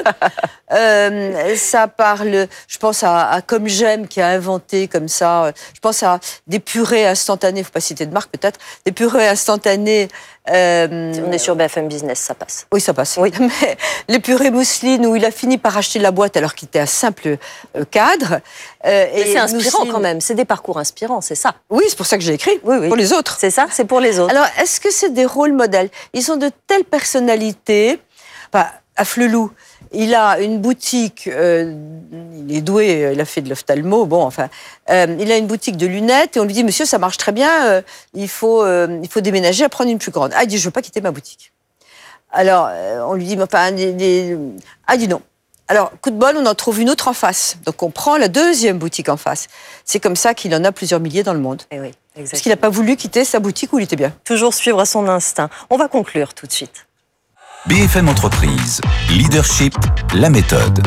euh, ça parle, je pense à, à Comme J'aime qui a inventé comme ça. Je pense à des purées instantanées, faut pas citer de marque peut-être, des purées instantanées. Euh, On est sur B F M Business, ça passe. Oui, ça passe. Oui. Mais les purées mousseline où il a fini par acheter la boîte alors qu'il était un simple euh, cadre. Euh, et c'est inspirant mousseline... quand même. C'est des parcours inspirants, c'est ça. Oui, c'est pour ça que j'ai écrit. Oui, oui. Pour les autres. C'est ça, c'est pour les autres. Alors, est-ce que c'est des rôles modèles? Ils ont de telles personnalités. Enfin, à Flelou, il a une boutique, euh, il est doué, il a fait de l'ophtalmo, bon, enfin, euh, il a une boutique de lunettes et on lui dit, monsieur, ça marche très bien, euh, il, faut, euh, il faut déménager à prendre une plus grande. Ah, il dit, je veux pas quitter ma boutique. Alors, euh, on lui dit, enfin, des, des... ah, il dit non. Alors, coup de bol, on en trouve une autre en face. Donc, on prend la deuxième boutique en face. C'est comme ça qu'il en a plusieurs milliers dans le monde. Et oui, exactement. Parce qu'il n'a pas voulu quitter sa boutique où il était bien. Toujours suivre son instinct. On va conclure tout de suite. B F M Entreprise, leadership, la méthode.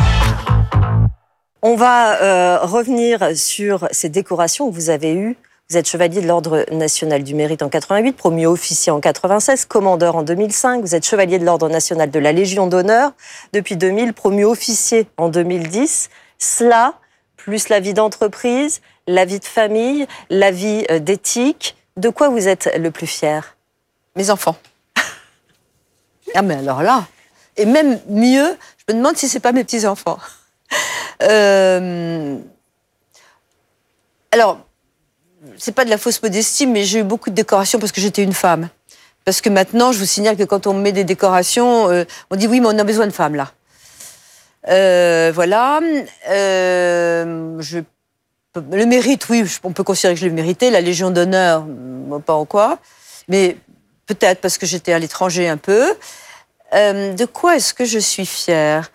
On va euh, revenir sur ces décorations que vous avez eues. Vous êtes chevalier de l'Ordre national du mérite en quatre-vingt-huit, promu officier en quatre-vingt-seize, commandeur en deux mille cinq. Vous êtes chevalier de l'Ordre national de la Légion d'honneur depuis deux mille, promu officier en deux mille dix. Cela, plus la vie d'entreprise, la vie de famille, la vie d'éthique. De quoi vous êtes le plus fier? Mes enfants. Ah mais alors là, et même mieux, je me demande si c'est pas mes petits-enfants. Euh... Alors, c'est pas de la fausse modestie, mais j'ai eu beaucoup de décorations parce que j'étais une femme. Parce que maintenant, je vous signale que quand on met des décorations, euh, on dit oui, mais on a besoin de femmes là. Euh, voilà. Euh, je, le mérite, oui, on peut considérer que je l'ai mérité. La Légion d'honneur, pas en quoi. Mais peut-être parce que j'étais à l'étranger un peu. Euh, de quoi est-ce que je suis fière?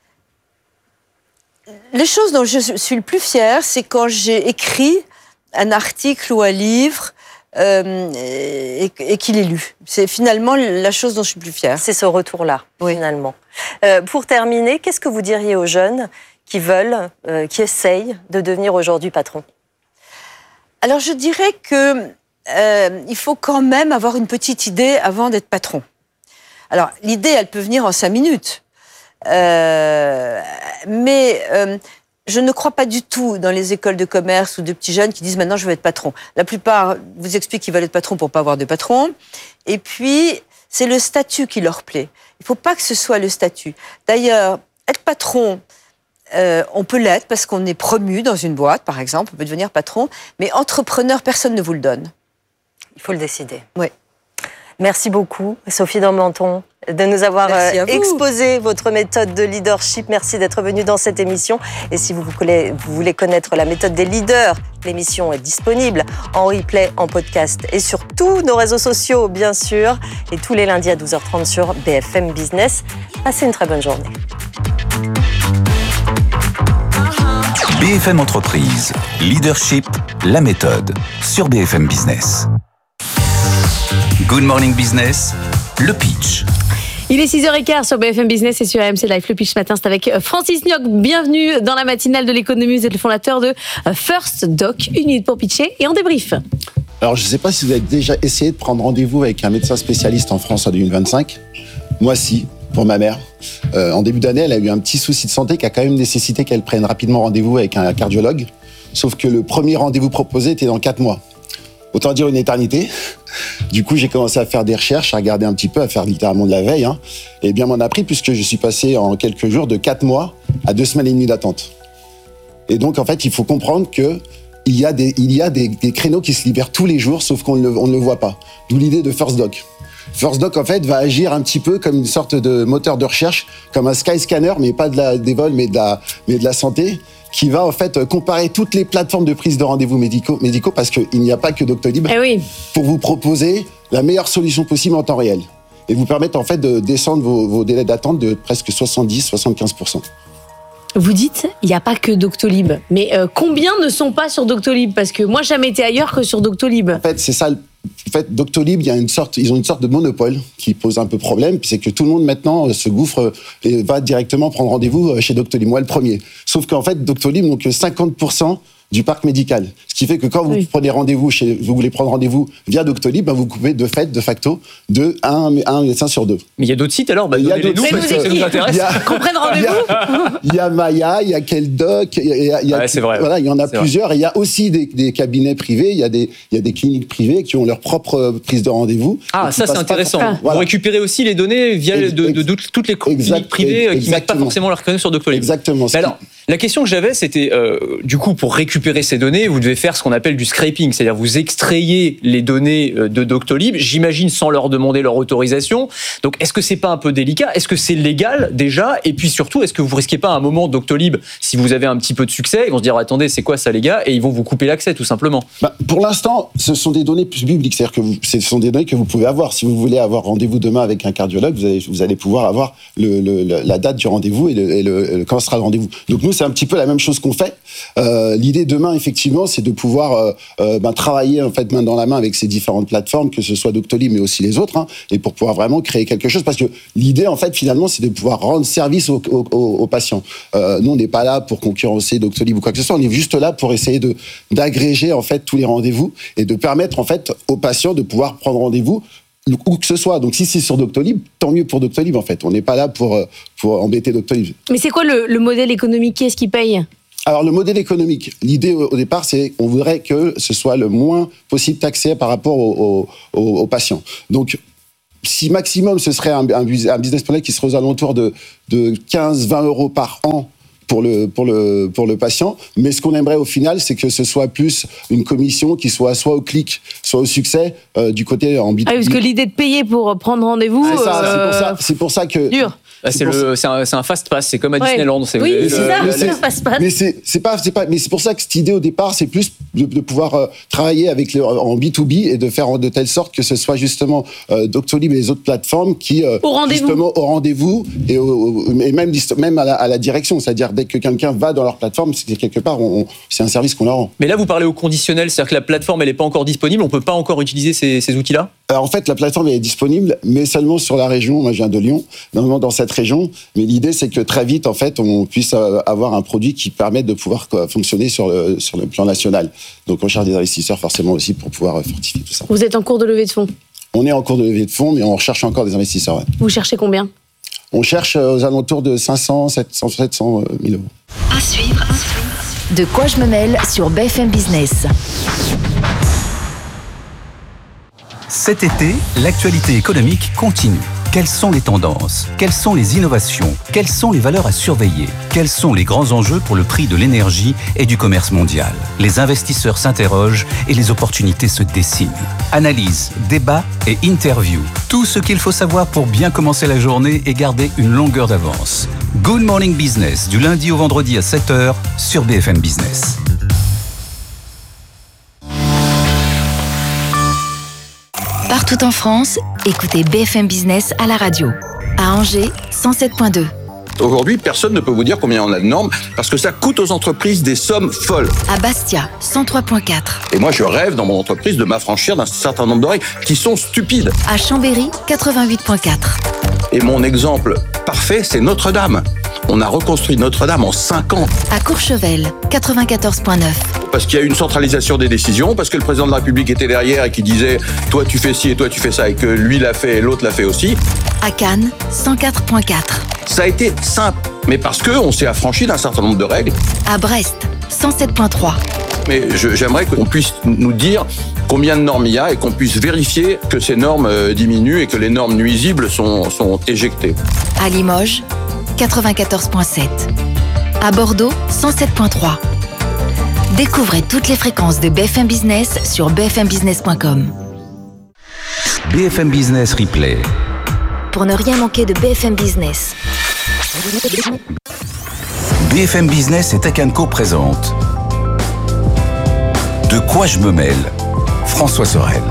Les choses dont je suis le plus fière, c'est quand j'ai écrit un article ou un livre euh, et, et qu'il est lu. C'est finalement la chose dont je suis le plus fière. C'est ce retour-là, oui. Finalement. Euh, pour terminer, qu'est-ce que vous diriez aux jeunes qui veulent, euh, qui essayent de devenir aujourd'hui patron? Alors, je dirais que euh, il faut quand même avoir une petite idée avant d'être patron. Alors, l'idée, elle peut venir en cinq minutes. Euh, mais euh, je ne crois pas du tout dans les écoles de commerce ou de petits jeunes qui disent maintenant je veux être patron. La plupart vous expliquent qu'ils veulent être patron pour pas avoir de patron. Et puis, c'est le statut qui leur plaît. Il faut pas que ce soit le statut. D'ailleurs, être patron, euh, on peut l'être parce qu'on est promu dans une boîte, par exemple, on peut devenir patron. Mais entrepreneur, personne ne vous le donne. Il faut le décider. Oui. Merci beaucoup, Sophie Dormenton, de nous avoir euh, exposé votre méthode de leadership. Merci d'être venue dans cette émission. Et si vous voulez, vous voulez connaître la méthode des leaders, l'émission est disponible en replay, en podcast et sur tous nos réseaux sociaux, bien sûr. Et tous les lundis à douze heures trente sur B F M Business. Passez une très bonne journée. B F M Entreprise, leadership, la méthode, sur B F M Business. Good Morning Business, le pitch. Il est six heures quinze sur B F M Business et sur A M C Live. Le pitch ce matin, c'est avec Francis Nioc. Bienvenue dans la matinale de l'économie. Vous êtes le fondateur de First Doc. Une minute pour pitcher et on débrief. Alors, je ne sais pas si vous avez déjà essayé de prendre rendez-vous avec un médecin spécialiste en France en deux mille vingt-cinq. Moi, si, pour ma mère. Euh, en début d'année, elle a eu un petit souci de santé qui a quand même nécessité qu'elle prenne rapidement rendez-vous avec un cardiologue. Sauf que le premier rendez-vous proposé était dans quatre mois. Autant dire une éternité. Du coup, j'ai commencé à faire des recherches, à regarder un petit peu, à faire littéralement de la veille. Hein. Et bien m'en a pris puisque je suis passé en quelques jours de quatre mois à deux semaines et demie d'attente. Et donc, en fait, il faut comprendre que il y a des, il y a des, des créneaux qui se libèrent tous les jours, sauf qu'on ne, on ne le voit pas. D'où l'idée de First Doc. First Doc, en fait, va agir un petit peu comme une sorte de moteur de recherche, comme un Skyscanner, mais pas de la, des vols, mais de la, mais de la santé, qui va en fait comparer toutes les plateformes de prise de rendez-vous médicaux, médicaux parce qu'il n'y a pas que Doctolib, eh oui. pour vous proposer la meilleure solution possible en temps réel et vous permettre en fait de descendre vos, vos délais d'attente de presque soixante-dix à soixante-quinze pour cent. Vous dites, il n'y a pas que Doctolib, mais euh, combien ne sont pas sur Doctolib? Parce que moi, j'ai jamais été ailleurs que sur Doctolib. En fait, c'est ça. En fait, Doctolib, il y a une sorte, ils ont une sorte de monopole qui pose un peu problème, puis c'est que tout le monde maintenant se gouffre et va directement prendre rendez-vous chez Doctolib. Moi, le premier. Sauf qu'en fait, Doctolib n'ont que cinquante pour cent du parc médical. Ce qui fait que quand vous oui. prenez rendez-vous chez, vous voulez prendre rendez-vous via Doctolib, ben vous coupez de fait, de facto, de un, un médecin sur deux. Mais il y a d'autres sites alors, bah, donnez-les-nous parce que ça nous intéresse. Qu'on prenne rendez-vous. Il y a Maya, il y a Keldoc, il y a, il y a, ouais, c'est vrai. Voilà, il y en a c'est plusieurs. Vrai. Et il y a aussi des, des cabinets privés, il y a des, il y a des cliniques privées qui ont leur propre prise de rendez-vous. Ah, ça c'est intéressant. Par... Voilà. Vous récupérez aussi les données via Ex- de, de, de, de toutes les cliniques exact, privées exactement. Qui mettent pas forcément leur connexion sur Doctolib. Exactement. Mais alors, la question que j'avais, c'était euh, du coup pour récupérer ces données, vous devez faire ce qu'on appelle du scraping, c'est-à-dire vous extrayez les données de Doctolib, j'imagine sans leur demander leur autorisation. Donc est-ce que c'est pas un peu délicat? Est-ce que c'est légal déjà? Et puis surtout, est-ce que vous risquez pas à un moment Doctolib, si vous avez un petit peu de succès, ils vont se dire attendez, c'est quoi ça les gars? Et ils vont vous couper l'accès tout simplement. Bah, pour l'instant, ce sont des données publiques, c'est-à-dire que vous, ce sont des données que vous pouvez avoir. Si vous voulez avoir rendez-vous demain avec un cardiologue, vous allez, vous allez pouvoir avoir le, le, le, la date du rendez-vous et, le, et le, le, quand sera le rendez-vous. Donc nous, c'est un petit peu la même chose qu'on fait. Euh, l'idée demain, effectivement, c'est de pouvoir euh, euh, ben, travailler en fait main dans la main avec ces différentes plateformes, que ce soit Doctolib mais aussi les autres, hein, et pour pouvoir vraiment créer quelque chose. Parce que l'idée, en fait, finalement, c'est de pouvoir rendre service aux, aux, aux patients. Euh, nous, on n'est pas là pour concurrencer Doctolib ou quoi que ce soit. On est juste là pour essayer de d'agréger en fait tous les rendez-vous et de permettre en fait aux patients de pouvoir prendre rendez-vous où que ce soit. Donc si c'est sur Doctolib, tant mieux pour Doctolib en fait. On n'est pas là pour pour embêter Doctolib. Mais c'est quoi le, le modèle économique? Qui est-ce qui paye? Alors, le modèle économique, l'idée au départ, c'est qu'on voudrait que ce soit le moins possible taxé par rapport aux, aux, aux patients. Donc, si maximum, ce serait un, un business model qui serait aux alentours de, de quinze à vingt euros par an pour le, pour le, pour le patient. Mais ce qu'on aimerait au final, c'est que ce soit plus une commission qui soit soit au clic, soit au succès, euh, du côté en B deux B. Ah oui, parce que l'idée de payer pour prendre rendez-vous... C'est, ça, euh... c'est, pour, ça, c'est pour ça que... Dur. Là, c'est, le, c'est, un, c'est un fast pass, c'est comme à ouais. Disneyland. C'est oui, le, c'est ça, le, c'est un fast pass. Mais c'est, c'est pas, c'est pas, mais c'est pour ça que cette idée au départ, c'est plus de, de pouvoir euh, travailler avec le, en B deux B et de faire de telle sorte que ce soit justement euh, Doctolib et les autres plateformes qui euh, au rendez-vous. justement au rendez-vous et, au, et même même à la, à la direction, c'est-à-dire dès que quelqu'un va dans leur plateforme, c'est quelque part, on, on, c'est un service qu'on leur rend. Mais là, vous parlez au conditionnel, c'est-à-dire que la plateforme, elle n'est pas encore disponible, on peut pas encore utiliser ces, ces outils-là. Alors en fait, la plateforme elle est disponible, mais seulement sur la région. Moi, je viens de Lyon, normalement dans cette région. Mais l'idée, c'est que très vite, en fait, on puisse avoir un produit qui permette de pouvoir fonctionner sur le, sur le plan national. Donc, on cherche des investisseurs forcément aussi pour pouvoir fortifier tout ça. Vous êtes en cours de levée de fonds ? On est en cours de levée de fonds, mais on recherche encore des investisseurs. Ouais. Vous cherchez combien ? On cherche aux alentours de cinq cents, sept cents mille euros. À suivre. De quoi je me mêle sur B F M Business. Cet été, l'actualité économique continue. Quelles sont les tendances ? Quelles sont les innovations ? Quelles sont les valeurs à surveiller ? Quels sont les grands enjeux pour le prix de l'énergie et du commerce mondial ? Les investisseurs s'interrogent et les opportunités se dessinent. Analyse, débat et interview. Tout ce qu'il faut savoir pour bien commencer la journée et garder une longueur d'avance. Good Morning Business, du lundi au vendredi à sept heures sur B F M Business. Partout en France, écoutez B F M Business à la radio. À Angers, cent sept virgule deux. Aujourd'hui, personne ne peut vous dire combien on a de normes parce que ça coûte aux entreprises des sommes folles. À Bastia, cent trois virgule quatre. Et moi, je rêve dans mon entreprise de m'affranchir d'un certain nombre de règles qui sont stupides. À Chambéry, quatre-vingt-huit virgule quatre. Et mon exemple parfait, c'est Notre-Dame. On a reconstruit Notre-Dame en cinq ans. À Courchevel, quatre-vingt-quatorze virgule neuf. Parce qu'il y a eu une centralisation des décisions, parce que le président de la République était derrière et qui disait « toi tu fais ci et toi tu fais ça » et que lui l'a fait et l'autre l'a fait aussi. À Cannes, cent quatre virgule quatre. Ça a été simple, mais parce qu'on s'est affranchi d'un certain nombre de règles. À Brest, cent sept virgule trois. Mais je, j'aimerais qu'on puisse nous dire combien de normes il y a et qu'on puisse vérifier que ces normes diminuent et que les normes nuisibles sont, sont éjectées. À Limoges, quatre-vingt-quatorze virgule sept. À Bordeaux, cent sept virgule trois. Découvrez toutes les fréquences de B F M Business sur b f m business point com. B F M Business Replay. Pour ne rien manquer de B F M Business. B F M Business et Tech and Co présente De quoi je me mêle ? François Sorel.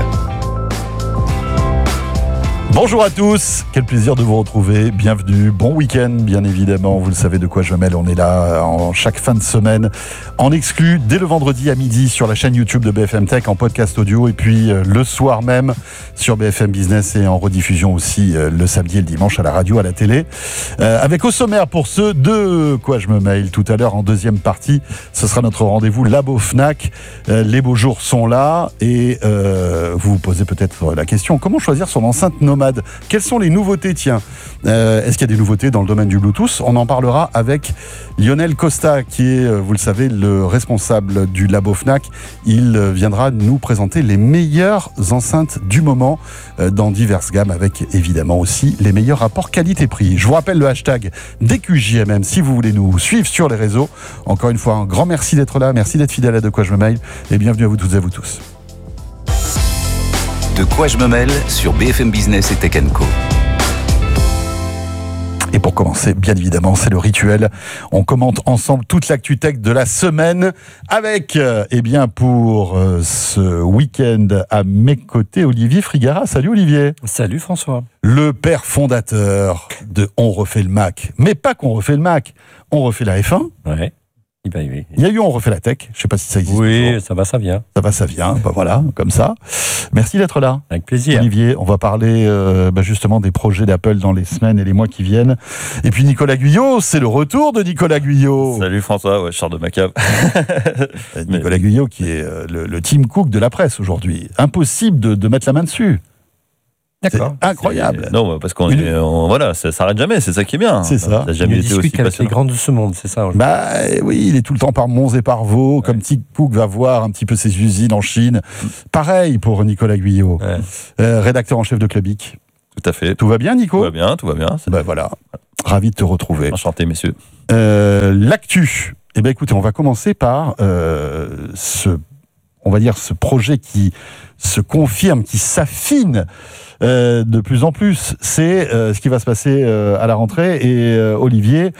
Bonjour à tous, quel plaisir de vous retrouver, bienvenue, bon week-end bien évidemment, vous le savez de quoi je me mêle, on est là en chaque fin de semaine, en exclu dès le vendredi à midi sur la chaîne YouTube de B F M Tech en podcast audio et puis euh, le soir même sur B F M Business et en rediffusion aussi euh, le samedi et le dimanche à la radio, à la télé. Euh, avec au sommaire pour ceux de quoi je me mêle tout à l'heure en deuxième partie, ce sera notre rendez-vous Labo Fnac, euh, les beaux jours sont là et euh, vous vous posez peut-être la question, comment choisir son enceinte nomade ? Quelles sont les nouveautés, tiens euh, Est-ce qu'il y a des nouveautés dans le domaine du Bluetooth ? On en parlera avec Lionel Costa, qui est, vous le savez, le responsable du Labo Fnac. Il viendra nous présenter les meilleures enceintes du moment euh, dans diverses gammes, avec évidemment aussi les meilleurs rapports qualité-prix. Je vous rappelle le hashtag D Q J M M si vous voulez nous suivre sur les réseaux. Encore une fois, un grand merci d'être là, merci d'être fidèle à De quoi je me mêle, et bienvenue à vous toutes et à vous tous. De quoi je me mêle sur B F M Business et Tech and Co. Et pour commencer, bien évidemment, c'est le rituel. On commente ensemble toute l'actu tech de la semaine avec, euh, eh bien, pour euh, ce week-end à mes côtés, Olivier Frigara. Salut Olivier. Salut François. Le père fondateur de On refait le Mac. Mais pas qu'on refait le Mac, on refait la F un. Ouais. Il, va y aller. Il y a eu On refait la tech, je ne sais pas si ça existe. Oui, toujours. ça va, ça vient. Ça va, ça vient, bah voilà, comme ça. Merci d'être là. Avec plaisir. Olivier, on va parler euh, bah justement des projets d'Apple dans les semaines et les mois qui viennent. Et puis Nicolas Guyot, c'est le retour de Nicolas Guyot. Salut François, ouais, je sors de ma cave. Nicolas Guyot qui est euh, le, le Tim Cook de la presse aujourd'hui. Impossible de, de mettre la main dessus. D'accord. C'est incroyable. C'est... Non, parce qu'on Une... est, on, voilà, ça s'arrête jamais, c'est ça qui est bien. C'est ça. Ça n'a jamais il été discute aussi avec passionnant. les grands de ce monde, c'est ça. Bah oui, il est tout le temps par Mons et par Vaux, ouais. Comme Tim Cook va voir un petit peu ses usines en Chine. Pareil pour Nicolas Guyot, ouais. euh, rédacteur en chef de Clubic. Tout à fait. Tout va bien, Nico ? Tout va bien, tout va bien. Bah voilà, ravi de te retrouver. Enchanté, messieurs. Euh, l'actu. Eh bien, écoutez, on va commencer par euh, ce, on va dire, ce projet qui se confirme, qui s'affine euh, de plus en plus. C'est euh, ce qui va se passer euh, à la rentrée. Et euh, Olivier,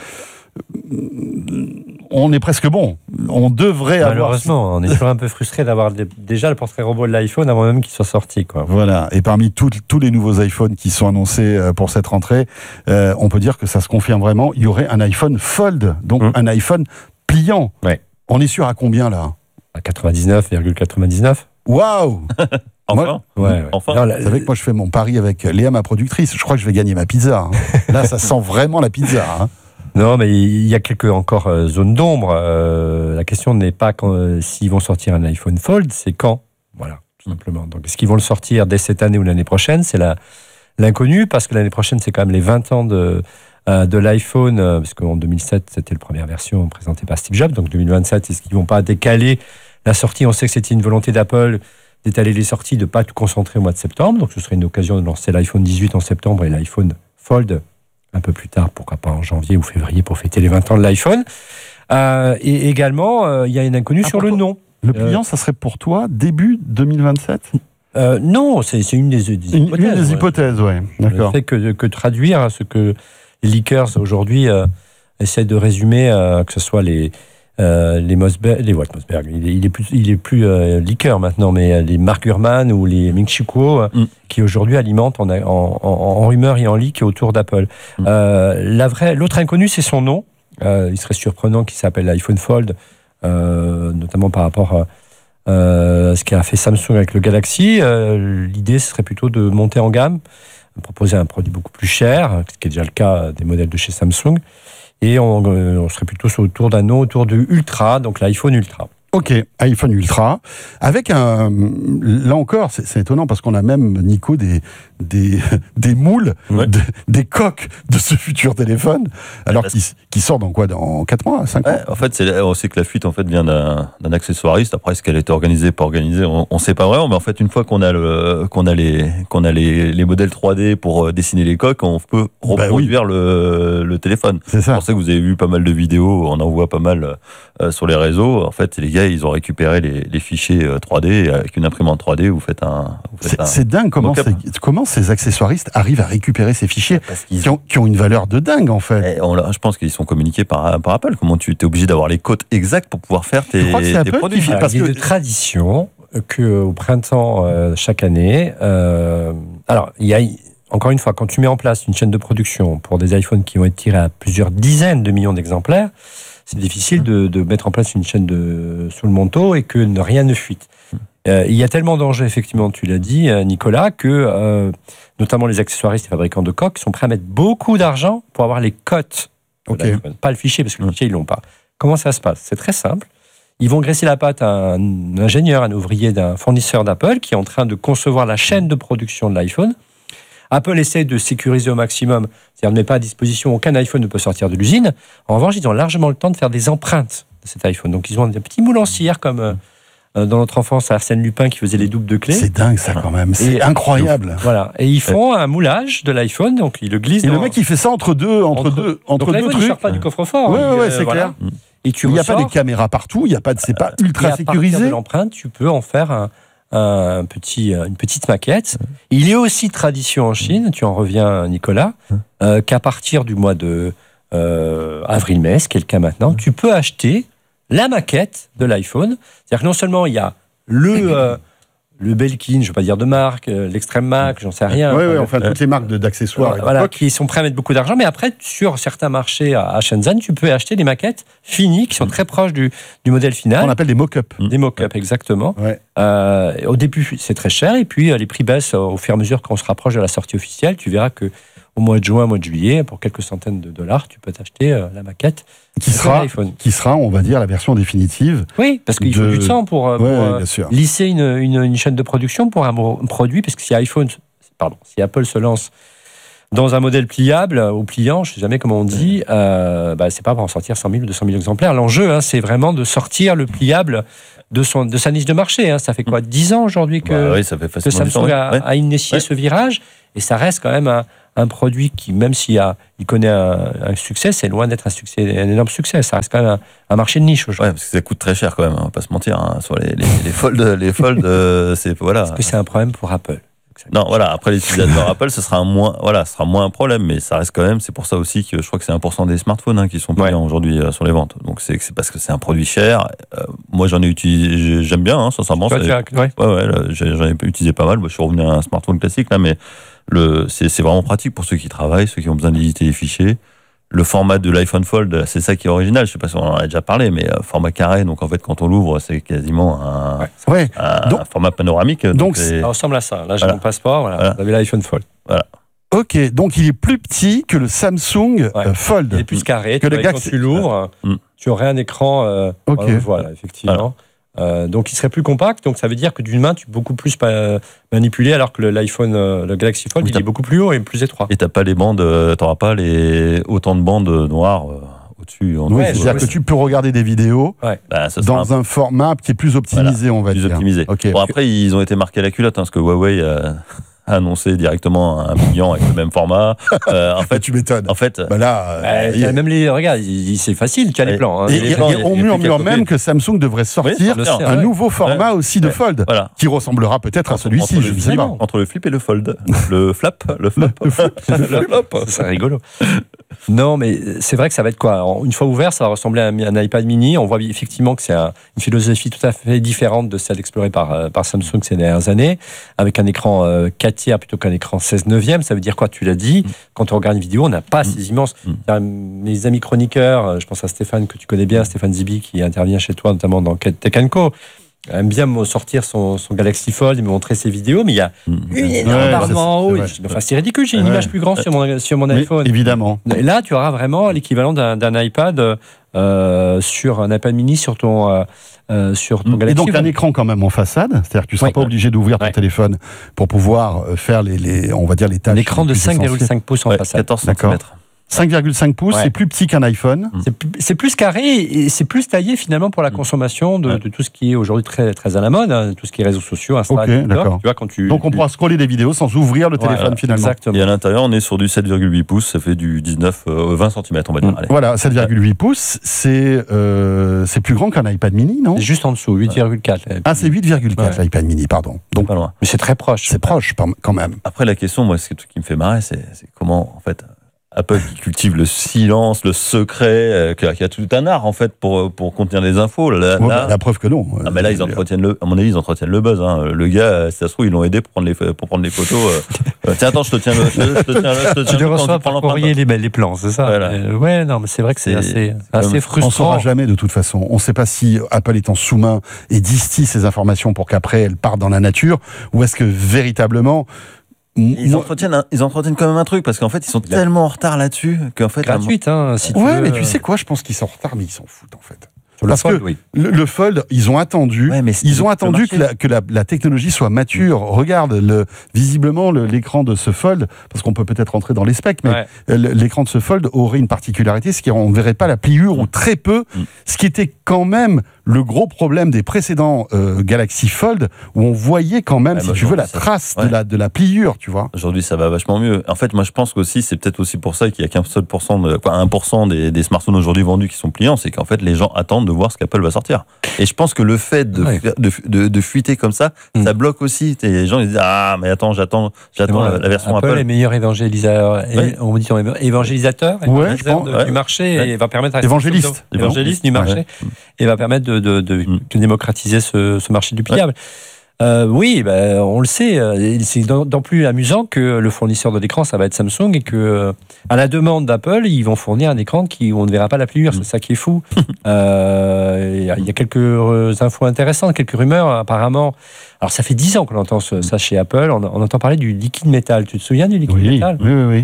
on est presque bon. On devrait Malheureusement, avoir... on est toujours un peu frustré d'avoir des, déjà le portrait robot de l'iPhone avant même qu'il soit sorti, quoi. Voilà. Et parmi tout, tous les nouveaux iPhones qui sont annoncés pour cette rentrée, euh, on peut dire que ça se confirme vraiment. Il y aurait un iPhone Fold, donc mmh. un iPhone pliant. Ouais. On est sûr à combien là ? À quatre-vingt-dix-neuf virgule quatre-vingt-dix-neuf. Waouh. Enfin, moi, ouais, ouais. enfin. Non, Vous savez que moi je fais mon pari avec Léa, ma productrice. Je crois que je vais gagner ma pizza. Hein. Là, ça sent vraiment la pizza. Hein. Non, mais il y a quelques encore euh, zones d'ombre. Euh, la question n'est pas quand, euh, s'ils vont sortir un iPhone Fold, c'est quand. Voilà, tout simplement. Donc, est-ce qu'ils vont le sortir dès cette année ou l'année prochaine ? C'est la, l'inconnu, parce que l'année prochaine, c'est quand même les vingt ans de, euh, de l'iPhone, euh, parce qu'en deux mille sept, c'était la première version présentée par Steve Jobs. Donc, deux mille vingt-sept, est-ce qu'ils ne vont pas décaler la sortie ? On sait que c'était une volonté d'Apple d'étaler les sorties, de ne pas tout concentrer au mois de septembre. Donc, ce serait une occasion de lancer l'iPhone dix-huit en septembre et l'iPhone Fold un peu plus tard, pourquoi pas en janvier ou février pour fêter les vingt ans de l'iPhone. Euh, et également, euh, il y a une inconnue ah, sur le nom. Le pliant, euh, ça serait pour toi début deux mille vingt-sept ? euh, Non, c'est, c'est une des, des une, hypothèses. Une des ouais. hypothèses, oui. D'accord. Le fait que, que traduire ce que les leakers aujourd'hui euh, essaient de résumer, euh, que ce soit les Euh, les Mossberg, les Walt Mossberg, il est, il est plus, il est plus euh, leaker maintenant, mais les Mark Gurman ou les Ming Chi Kuo, mm. qui aujourd'hui alimentent en, en, en, en rumeur et en leak autour d'Apple. Mm. Euh, la vraie, l'autre inconnu, c'est son nom. Euh, il serait surprenant qu'il s'appelle iPhone Fold, euh, notamment par rapport à euh, ce qu'a fait Samsung avec le Galaxy. Euh, l'idée, ce serait plutôt de monter en gamme, proposer un produit beaucoup plus cher, ce qui est déjà le cas des modèles de chez Samsung. Et on, euh, on serait plutôt autour d'un nom autour de Ultra, donc l'iPhone Ultra. Ok, iPhone Ultra, avec un... Là encore, c'est, c'est étonnant parce qu'on a même, Nico, des, des, des moules, ouais. de, des coques de ce futur téléphone, alors qu'il qui sort dans quoi ? Dans quatre mois, cinq mois ? Ouais, en fait, c'est, on sait que la fuite en fait, vient d'un, d'un accessoiriste. Après, est-ce qu'elle a été organisée, pas organisée, on ne sait pas vraiment. Mais en fait, une fois qu'on a, le, qu'on a, les, qu'on a les, les modèles trois D pour dessiner les coques, on peut reproduire bah oui. le, le téléphone. C'est ça. Je sais que vous avez vu pas mal de vidéos, on en voit pas mal euh, sur les réseaux. En fait, les gars, ils ont récupéré les, les fichiers trois D, avec une imprimante trois D, vous faites un... Vous faites c'est, un c'est dingue comment, c'est, comment ces accessoiristes arrivent à récupérer ces fichiers qui ont, qui ont une valeur de dingue, en fait. On, je pense qu'ils sont communiqués par, par Apple. Comment tu es obligé d'avoir les codes exacts pour pouvoir faire tes, tes produits. Alors, parce il y a que... de tradition qu'au printemps, euh, chaque année... Euh, alors, il y a... Encore une fois, quand tu mets en place une chaîne de production pour des iPhones qui vont être tirés à plusieurs dizaines de millions d'exemplaires, c'est difficile de, de mettre en place une chaîne de, sous le manteau et que rien ne fuite. Euh, il y a tellement d'enjeux, effectivement, tu l'as dit, Nicolas, que euh, notamment les accessoiristes et fabricants de coques sont prêts à mettre beaucoup d'argent pour avoir les cotes. Okay. Pas le fichier, parce que le fichier, ils l'ont pas. Comment ça se passe ? C'est très simple. Ils vont graisser la patte à un ingénieur, un ouvrier d'un fournisseur d'Apple qui est en train de concevoir la chaîne de production de l'iPhone. Apple essaie de sécuriser au maximum, c'est-à-dire ne met pas à disposition, aucun iPhone ne peut sortir de l'usine. En revanche, ils ont largement le temps de faire des empreintes de cet iPhone. Donc, ils ont des petits moules en cire, comme euh, dans notre enfance, Arsène Lupin qui faisait les doubles de clés. C'est dingue, ça, quand même. C'est et, incroyable. Voilà. Et ils font un moulage de l'iPhone, donc ils le glissent. Et dans... le mec, il fait ça entre deux, entre, entre deux, entre donc, deux trucs. trucs. Il sort pas du coffre-fort. Oui, hein, ouais, il, c'est euh, clair. Voilà. Et tu il n'y a ressors, pas des caméras partout, il y a pas, c'est pas ultra et sécurisé. À partir de l'empreinte, tu peux en faire un, un petit, une petite maquette. Il y a aussi tradition en Chine, tu en reviens, Nicolas, euh, qu'à partir du mois de euh, avril-mai, ce qui est le cas maintenant, tu peux acheter la maquette de l'iPhone. C'est-à-dire que non seulement il y a le... Euh, le Belkin, je ne veux pas dire de marque, l'Extreme Mac, j'en sais rien. Oui, oui, enfin, toutes les marques de, d'accessoires. Euh, voilà, qui sont prêts à mettre beaucoup d'argent. Mais après, sur certains marchés à, à Shenzhen, tu peux acheter des maquettes finies qui sont très proches du, du modèle final. On appelle des mock-ups. Des mock-ups, exactement. Ouais. Euh, au début, c'est très cher. Et puis, les prix baissent au fur et à mesure qu'on se rapproche de la sortie officielle. Tu verras que au mois de juin, au mois de juillet, pour quelques centaines de dollars, tu peux t'acheter euh, la maquette qui sera, qui sera, on va dire, la version définitive. Oui, parce qu'il de... faut du temps pour, pour ouais, euh, lisser une, une, une chaîne de production pour un produit, parce que si iPhone, pardon, si Apple se lance dans un modèle pliable ou pliant, je ne sais jamais comment on dit, euh, bah, c'est pas pour en sortir cent mille ou deux cent mille exemplaires. L'enjeu, hein, c'est vraiment de sortir le pliable de, son, de sa niche de marché. Hein. Ça fait quoi, dix ans aujourd'hui que, bah oui, ça fait que Samsung a, ouais. a initié ouais. ce virage, et ça reste quand même un, un produit qui, même s'il a, il connaît un, un succès, c'est loin d'être un succès, un énorme succès. Ça reste quand même un, un marché de niche aujourd'hui. Ouais, parce que ça coûte très cher quand même, on va pas se mentir. Hein. Sur les, les, les folds, les folds, euh, c'est voilà. Est-ce que c'est un problème pour Apple? Non, voilà. Après, les utilisateurs Apple, ce sera un moins, voilà, ce sera moins un problème, mais ça reste quand même. C'est pour ça aussi que je crois que c'est un pour cent des smartphones hein, qui sont payants ouais. aujourd'hui euh, sur les ventes. Donc c'est, c'est parce que c'est un produit cher. Euh, moi, j'en ai utilisé, j'aime bien, hein, sincèrement. Tu vois, tu as, ouais. Ouais, ouais, là, j'en ai utilisé pas mal. Moi, je suis revenu à un smartphone classique là, mais le, c'est, c'est vraiment pratique pour ceux qui travaillent, ceux qui ont besoin d'éditer les fichiers. Le format de l'iPhone Fold, c'est ça qui est original. Je sais pas si on en a déjà parlé, mais euh, format carré. Donc en fait, quand on l'ouvre, c'est quasiment un, ouais. un, donc, un format panoramique. Donc, donc ça ressemble à ça. Là, j'ai voilà. mon passeport. Voilà. Voilà. Vous avez l'iPhone Fold. Voilà. Ok, donc il est plus petit que le Samsung ouais. euh, Fold. Il est plus carré. Que tu le vois, quand tu l'ouvres, mm. tu aurais un écran. Euh, ok. Voilà, effectivement. Voilà. Euh, donc il serait plus compact, donc ça veut dire que d'une main tu peux beaucoup plus euh, manipuler, alors que le, l'iPhone, euh, le Galaxy Fold, oui, il est beaucoup plus haut et plus étroit. Et t'as pas les bandes, euh, t'auras pas les autant de bandes noires euh, au-dessus. En oui, c'est-à-dire que tu peux regarder des vidéos ouais. bah, dans un... un format qui est plus optimisé, voilà, on va plus dire. Plus optimisé. Okay. Bon, après ils ont été marqués à la culotte, hein, parce que Huawei a annoncé directement un pliant avec le même format. Euh, en fait, tu m'étonnes. En fait, bah là, euh, il y a même les, regarde, il, c'est facile, tu as les plans. Hein, et, les et, plans, et on murmure même que Samsung devrait sortir oui, un ouais. nouveau format ouais. aussi de ouais. Fold, voilà. qui ressemblera peut-être entre, à celui-ci. Entre je le, sais pas. Entre le flip et le fold, le flap, le flop, le flip, le flop, c'est rigolo. Non, mais c'est vrai que ça va être quoi? Une fois ouvert, ça va ressembler à un iPad mini. On voit effectivement que c'est un, une philosophie tout à fait différente de celle explorée par, par Samsung ces dernières années, avec un écran euh, quatre tiers plutôt qu'un écran seize neuvième. Ça veut dire quoi? Tu l'as dit, mmh. quand on regarde une vidéo, on n'a pas mmh. ces immenses... Mmh. Mes amis chroniqueurs, je pense à Stéphane, que tu connais bien, Stéphane Zibi, qui intervient chez toi, notamment dans Tech and Co, aime bien me sortir son, son Galaxy Fold et me montrer ses vidéos, mais il y a mmh. une énorme ouais, barre en haut. C'est, enfin, c'est ridicule, j'ai une ouais. image plus grande sur mon, sur mon oui, iPhone. Évidemment. Et là, tu auras vraiment l'équivalent d'un, d'un iPad euh, sur un iPad mini sur ton... Euh, Euh, sur ton Galaxy. Et donc un écran quand même en façade, c'est-à-dire que tu ne seras ouais. pas obligé d'ouvrir ton ouais. téléphone pour pouvoir faire les, les, on va dire les tâches. Un écran de cinq virgule cinq pouces en ouais, façade. quatorze centimètres. cinq virgule cinq pouces, ouais. c'est plus petit qu'un iPhone. C'est plus, c'est plus carré et c'est plus taillé finalement pour la consommation de, ouais. de tout ce qui est aujourd'hui très, très à la mode, hein, tout ce qui est réseaux sociaux, Instagram, okay, TikTok. D'accord. Tu vois, quand tu, donc on pourra scroller des vidéos sans ouvrir le téléphone voilà, finalement. Exactement. Et à l'intérieur, on est sur du sept virgule huit pouces, ça fait du dix-neuf, vingt centimètres on va dire. Allez. Voilà, sept virgule huit pouces, c'est, euh, c'est plus grand qu'un iPad mini, non? C'est juste en dessous, huit virgule quatre. Ouais. Ah, c'est huit virgule quatre ouais. l'iPad mini, pardon. Donc pas loin. Mais c'est très proche. C'est proche quand même. Après la question, moi, ce qui me fait marrer, c'est, c'est comment en fait... Apple qui cultive le silence, le secret, euh, qui, a, qui a tout un art en fait pour pour contenir les infos. Là, ouais, là, la preuve que non. Ah, mais là ils entretiennent le, à mon avis ils entretiennent le buzz. Hein. Le gars, si ça se trouve ils l'ont aidé pour prendre les pour prendre les photos. Euh, tiens attends, je te tiens le, je, je te tiens le, je te tiens tu le reçois par courrier les, les plans, c'est ça. Voilà. Euh, ouais, non, mais c'est vrai que c'est, c'est assez, assez frustrant. On saura jamais de toute façon. On ne sait pas si Apple est en sous-main et distille ces informations pour qu'après elles partent dans la nature, ou est-ce que véritablement Ils entretiennent, un, ils entretiennent quand même un truc parce qu'en fait ils sont tellement en retard là-dessus qu'en fait gratuite hein, si tu ouais veux. Mais tu sais quoi, je pense qu'ils sont en retard mais ils s'en foutent en fait. Sur parce le fold, que oui. le, le fold, ils ont attendu, ouais, ils ont attendu que, la, que la, la technologie soit mature. Mmh. Regarde, le, visiblement, le, l'écran de ce fold, parce qu'on peut peut-être rentrer dans les specs, mais ouais. l'écran de ce fold aurait une particularité, c'est qu'on ne verrait pas la pliure mmh. ou très peu, mmh. ce qui était quand même le gros problème des précédents euh, Galaxy Fold, où on voyait quand même, ouais, si tu veux, la trace ouais. de, la, de la pliure, tu vois. Aujourd'hui, ça va vachement mieux. En fait, moi, je pense qu'aussi, c'est peut-être aussi pour ça qu'il y a qu'un seul pour cent, de, quoi, un pour cent des, des smartphones aujourd'hui vendus qui sont pliants, c'est qu'en fait, les gens attendent de voir ce qu'Apple va sortir. Et je pense que le fait de, ouais. de, de, de fuiter comme ça, mmh. ça bloque aussi. Les gens ils disent ah mais attends j'attends j'attends la, la version Apple. Apple est meilleur évangélisateur, ouais. on dit évangélisateur, ouais, évangélisateur de, ouais. du marché ouais. et va permettre à évangéliste, évangéliste du marché ouais. et va permettre de, de, de, mmh. de démocratiser ce, ce marché du pliable. Ouais. Euh, oui, ben, on le sait. C'est d'autant plus amusant que le fournisseur de l'écran, ça va être Samsung, et que, à la demande d'Apple, ils vont fournir un écran qui on ne verra pas la pliure. C'est ça qui est fou. euh, il y a quelques infos intéressantes, quelques rumeurs apparemment. Alors, ça fait dix ans qu'on entend ça chez Apple. On, on entend parler du liquide métal. Tu te souviens du liquide oui, métal ? Oui, oui, oui.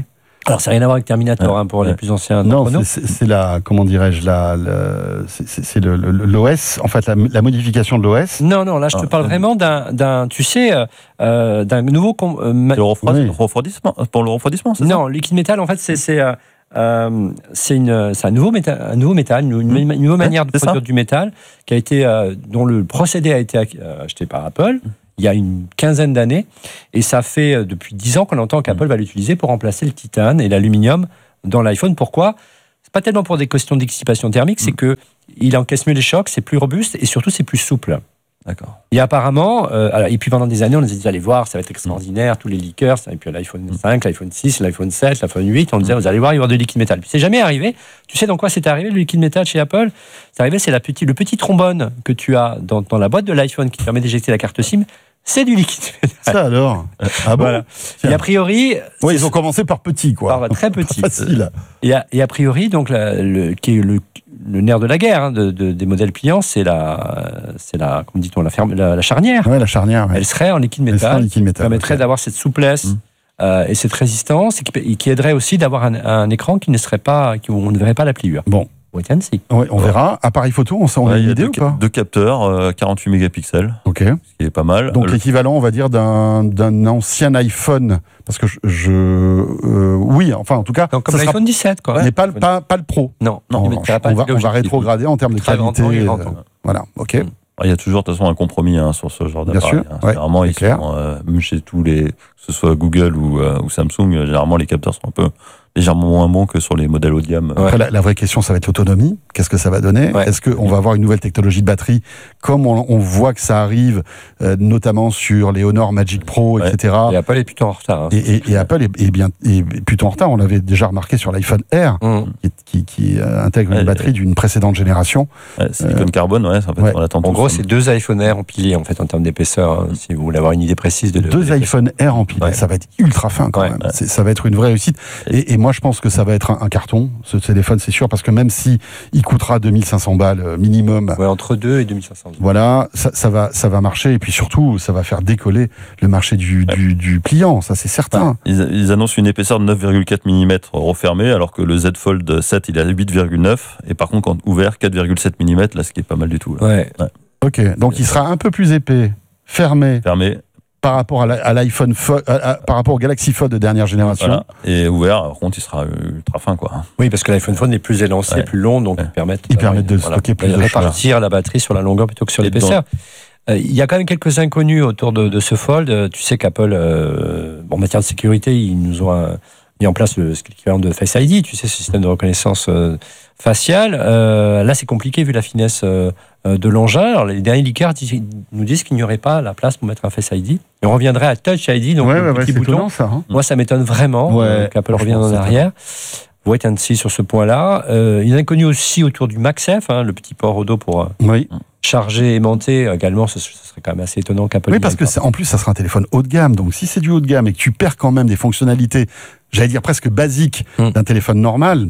Alors, ça n'a rien à voir avec Terminator, ouais. hein, pour ouais. les plus anciens. Non, c'est, c'est, c'est la, comment dirais-je, la, le, c'est, c'est le, le, l'O S, en fait, la, la modification de l'O S. Non, non, là, je te ah, parle euh, vraiment d'un, d'un, tu sais, euh, d'un nouveau... Euh, le refroidissement, oui. refroidissement, pour le refroidissement, c'est non, ça? Non, liquide métal, en fait, c'est... c'est euh, Euh, c'est, une, c'est un nouveau métal, un nouveau métal, une, une, une nouvelle manière de produire ça. du métal qui a été, euh, dont le procédé a été euh, acheté par Apple il y a une quinzaine d'années, et ça fait euh, depuis dix ans qu'on entend qu'Apple va l'utiliser pour remplacer le titane et l'aluminium dans l'iPhone. Pourquoi ? C'est pas tellement pour des questions d'excitation thermique, c'est que il encaisse mieux les chocs, c'est plus robuste et surtout c'est plus souple. D'accord. Et apparemment, euh, alors, et puis pendant des années, on nous a dit, allez voir, ça va être extraordinaire, mmh. tous les leakers, et puis l'iPhone cinq, l'iPhone six, l'iPhone sept, l'iPhone huit, on disait, mmh. vous allez voir, il va y avoir de liquide métal. Puis c'est jamais arrivé. Tu sais dans quoi c'est arrivé, le liquide métal chez Apple ? C'est arrivé, c'est la petit, le petit trombone que tu as dans, dans la boîte de l'iPhone qui permet d'éjecter la carte SIM. C'est du liquide métal. Ça alors Ah bon voilà. Et a priori... Oui, ils ont commencé par petit, quoi. Par, très petit. Facile. Et a, et a priori, donc, la, le, qui est le, le nerf de la guerre hein, de, de, des modèles pliants, c'est la, c'est la, comment dit-on, la, ferme, la, la charnière. Oui, la charnière. Ouais. Elle serait en liquide métal. En liquide métal. Permettrait okay. d'avoir cette souplesse mmh. euh, et cette résistance, et qui, qui aiderait aussi d'avoir un, un écran qui ne serait pas, où on ne verrait pas la pliure. Bon. Wait and see. Ouais, on verra. Appareil photo, on, on ouais, a une idée ou pas ? Deux capteurs, euh, quarante-huit mégapixels. Ok. Ce qui est pas mal. Donc le... l'équivalent, on va dire, d'un, d'un ancien iPhone. Parce que je. je euh, oui, enfin, en tout cas. Donc, comme ça l'iPhone sera... dix-sept, quoi. Mais pas, pas, pas le Pro. Non, non. On, on, va, on va rétrograder en termes de qualité. Euh, voilà, ok. Mm. Il y a toujours de toute façon un compromis hein, sur ce genre d'appareil. Bien sûr. Hein. Ouais, généralement, ils clair. sont, euh, même chez tous les, que ce soit Google ou, euh, ou Samsung, généralement les capteurs sont un peu légèrement moins bons que sur les modèles haut de gamme. Après, ouais. la, la vraie question, ça va être l'autonomie. Qu'est-ce que ça va donner ? ouais. Est-ce qu'on va avoir une nouvelle technologie de batterie, comme on, on voit que ça arrive, euh, notamment sur les Honor Magic Pro, ouais. et cetera. Et Apple est plutôt en retard. Hein, et, et, et Apple est, est bien est plutôt en retard. On l'avait déjà remarqué sur l'iPhone Air, mmh. qui, qui, qui euh, intègre ouais, une batterie ouais. d'une précédente génération. Ouais, silicone euh, carbone, ouais. En, fait, ouais. on attend en gros, c'est deux iPhone Air empilés en fait en termes d'épaisseur. Hein, si vous voulez avoir une idée précise de deux iPhone Air empilés, ouais. ça va être ultra fin quand ouais. même. C'est, ça va être une vraie réussite. Et, et moi, je pense que ça va être un, un carton, ce téléphone, c'est sûr, parce que même si il coûtera deux mille cinq cents balles minimum, ouais, entre deux et deux mille cinq cents. Voilà, ça, ça va, ça va marcher, et puis surtout, ça va faire décoller le marché du, ouais. du, du pliant, ça c'est certain. Ouais. Ils, ils annoncent une épaisseur de neuf virgule quatre millimètres refermée, alors que le Z Fold sept il est à huit virgule neuf, et par contre quand ouvert quatre virgule sept millimètres, là, ce qui est pas mal du tout. Là. Ouais. ouais. Ok, donc il sera un peu plus épais, fermé. Fermé. Par rapport à, la, à l'iPhone, à, à, par rapport au Galaxy Fold de dernière génération. Voilà. Et ouvert, par contre, il sera ultra fin, quoi. Oui, parce que l'iPhone Fold est plus élancé, ouais. plus long, donc ouais. ils permettent, ils permettent de voilà, stocker plus de répartir choses. La batterie sur la longueur plutôt que sur et l'épaisseur. Il euh, y a quand même quelques inconnus autour de, de ce Fold. Tu sais qu'Apple, euh, bon, en matière de sécurité, ils nous ont un, mis en place le, l'équivalent de Face I D, tu sais, ce système de reconnaissance euh, faciale. Euh, là, c'est compliqué vu la finesse euh, de l'engin. Alors, les derniers leakers nous disent qu'il n'y aurait pas la place pour mettre un Face I D. Et on reviendrait à Touch I D, donc ouais, le ouais, petit ouais, bouton. Étonnant, ça, hein. Moi, ça m'étonne vraiment ouais, euh, qu'Apple revienne en arrière. Wait and see sur ce point-là. Euh, il y a un inconnu aussi autour du MagSafe, hein, le petit port au dos pour euh, oui. charger, aimanter. Également, ce, ce serait quand même assez étonnant qu'Apple... Oui, parce que c'est, en plus, ça sera un téléphone haut de gamme. Donc, si c'est du haut de gamme et que tu perds quand même des fonctionnalités, j'allais dire presque basiques, hum. d'un téléphone normal...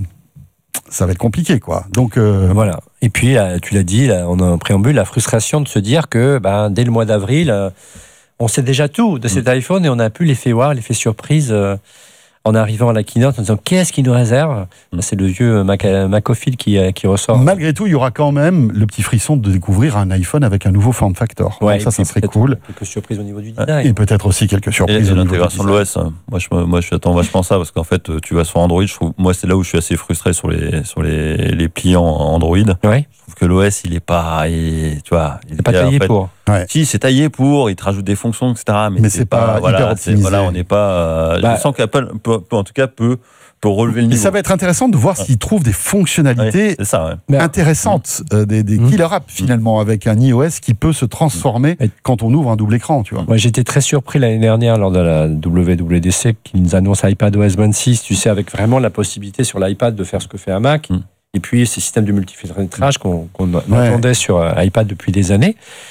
ça va être compliqué, quoi. Donc euh... voilà. Et puis, là, tu l'as dit, là, on a un préambule, la frustration de se dire que ben, dès le mois d'avril, euh, on sait déjà tout de cet mmh. iPhone et on n'a plus l'effet wow, l'effet surprise euh, en arrivant à la keynote en disant qu'est-ce qu'il nous réserve. mmh. C'est le vieux Mac- Macophile qui, euh, qui ressort. Malgré tout, il y aura quand même le petit frisson de découvrir un iPhone avec un nouveau form factor. Ouais, donc ça, ça serait cool. Quelques surprises au niveau du design. Et peut-être aussi quelques surprises et, et au niveau l'intégration de l'O S. Moi, je, moi, je attends vachement ça parce qu'en fait, tu vas sur Android. Je trouve, moi, c'est là où je suis assez frustré sur les sur les, les pliants Android. Ouais. Je trouve que l'O S, il est pas, il, tu vois, il est pas taillé en fait, pour. Ouais. Si, c'est taillé pour. Il te rajoute des fonctions, et cetera. Mais, mais c'est, c'est pas, pas voilà, hyper optimisé. Voilà, on n'est pas. Euh, bah, je sens qu'Apple, peut, peut, en tout cas, peut. Pour relever le niveau. Et ça va être intéressant de voir ouais. s'ils trouvent des fonctionnalités ouais, ça, ouais. intéressantes, mmh. euh, des, des mmh. killer apps finalement, avec un iOS qui peut se transformer mmh. quand on ouvre un double écran. Tu vois. Moi, j'étais très surpris l'année dernière lors de la W W D C qu'ils nous annoncent iPadOS vingt-six, tu sais, avec vraiment la possibilité sur l'iPad de faire ce que fait un Mac. Mmh. Et puis ces systèmes de multifiltrage qu'on, qu'on ouais. attendait sur iPad depuis des années.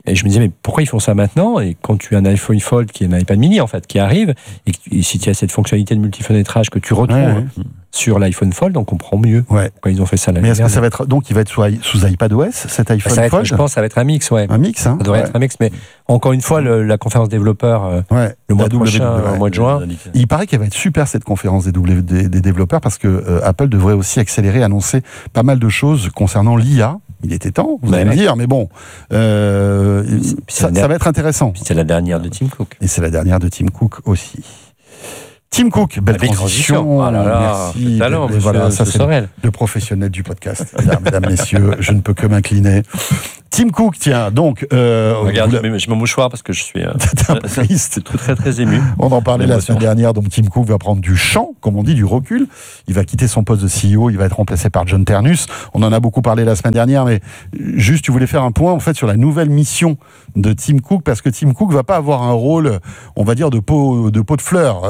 Et je me disais, mais pourquoi ils font ça maintenant? Et quand tu as un iPhone Fold qui est un iPad mini, en fait, qui arrive, et, que, et si tu as cette fonctionnalité de multifenêtrage que tu retrouves ouais, ouais. sur l'iPhone Fold, on comprend mieux ouais. quand ils ont fait ça. Mais est-ce que ça va être, donc il va être sous, sous iPadOS, cet iPhone ça va être, Fold? Je pense que ça va être un mix, ouais. Un mix, hein? Ça devrait ouais. être un mix, mais encore une fois, le, la conférence développeur, euh, ouais. le mois W W, prochain, ouais. au mois de juin. Il paraît qu'elle va être super, cette conférence des, w, des, des développeurs, parce que euh, Apple devrait aussi accélérer, annoncer pas mal de choses concernant l'I A. Il était temps, vous allez me dire, mais bon, euh, ça, ça va être intéressant. C'est la dernière de Tim Cook. Et c'est la dernière de Tim Cook aussi. Tim Cook, belle ah, transition. Ah là là, merci. Talent, et voilà, ça c'est le, le professionnel du podcast. Mesdames, messieurs, je ne peux que m'incliner. Tim Cook, tiens, donc... Euh, Regarde, je mets, je mets mon mouchoir parce que je suis... Euh, c'est très, très, très ému. On en parlait la semaine dernière, donc Tim Cook va prendre du champ, comme on dit, du recul. Il va quitter son poste de C E O, il va être remplacé par John Ternus. On en a beaucoup parlé la semaine dernière, mais juste, tu voulais faire un point, en fait, sur la nouvelle mission de Tim Cook, parce que Tim Cook va pas avoir un rôle, on va dire, de pot de, pot de fleurs.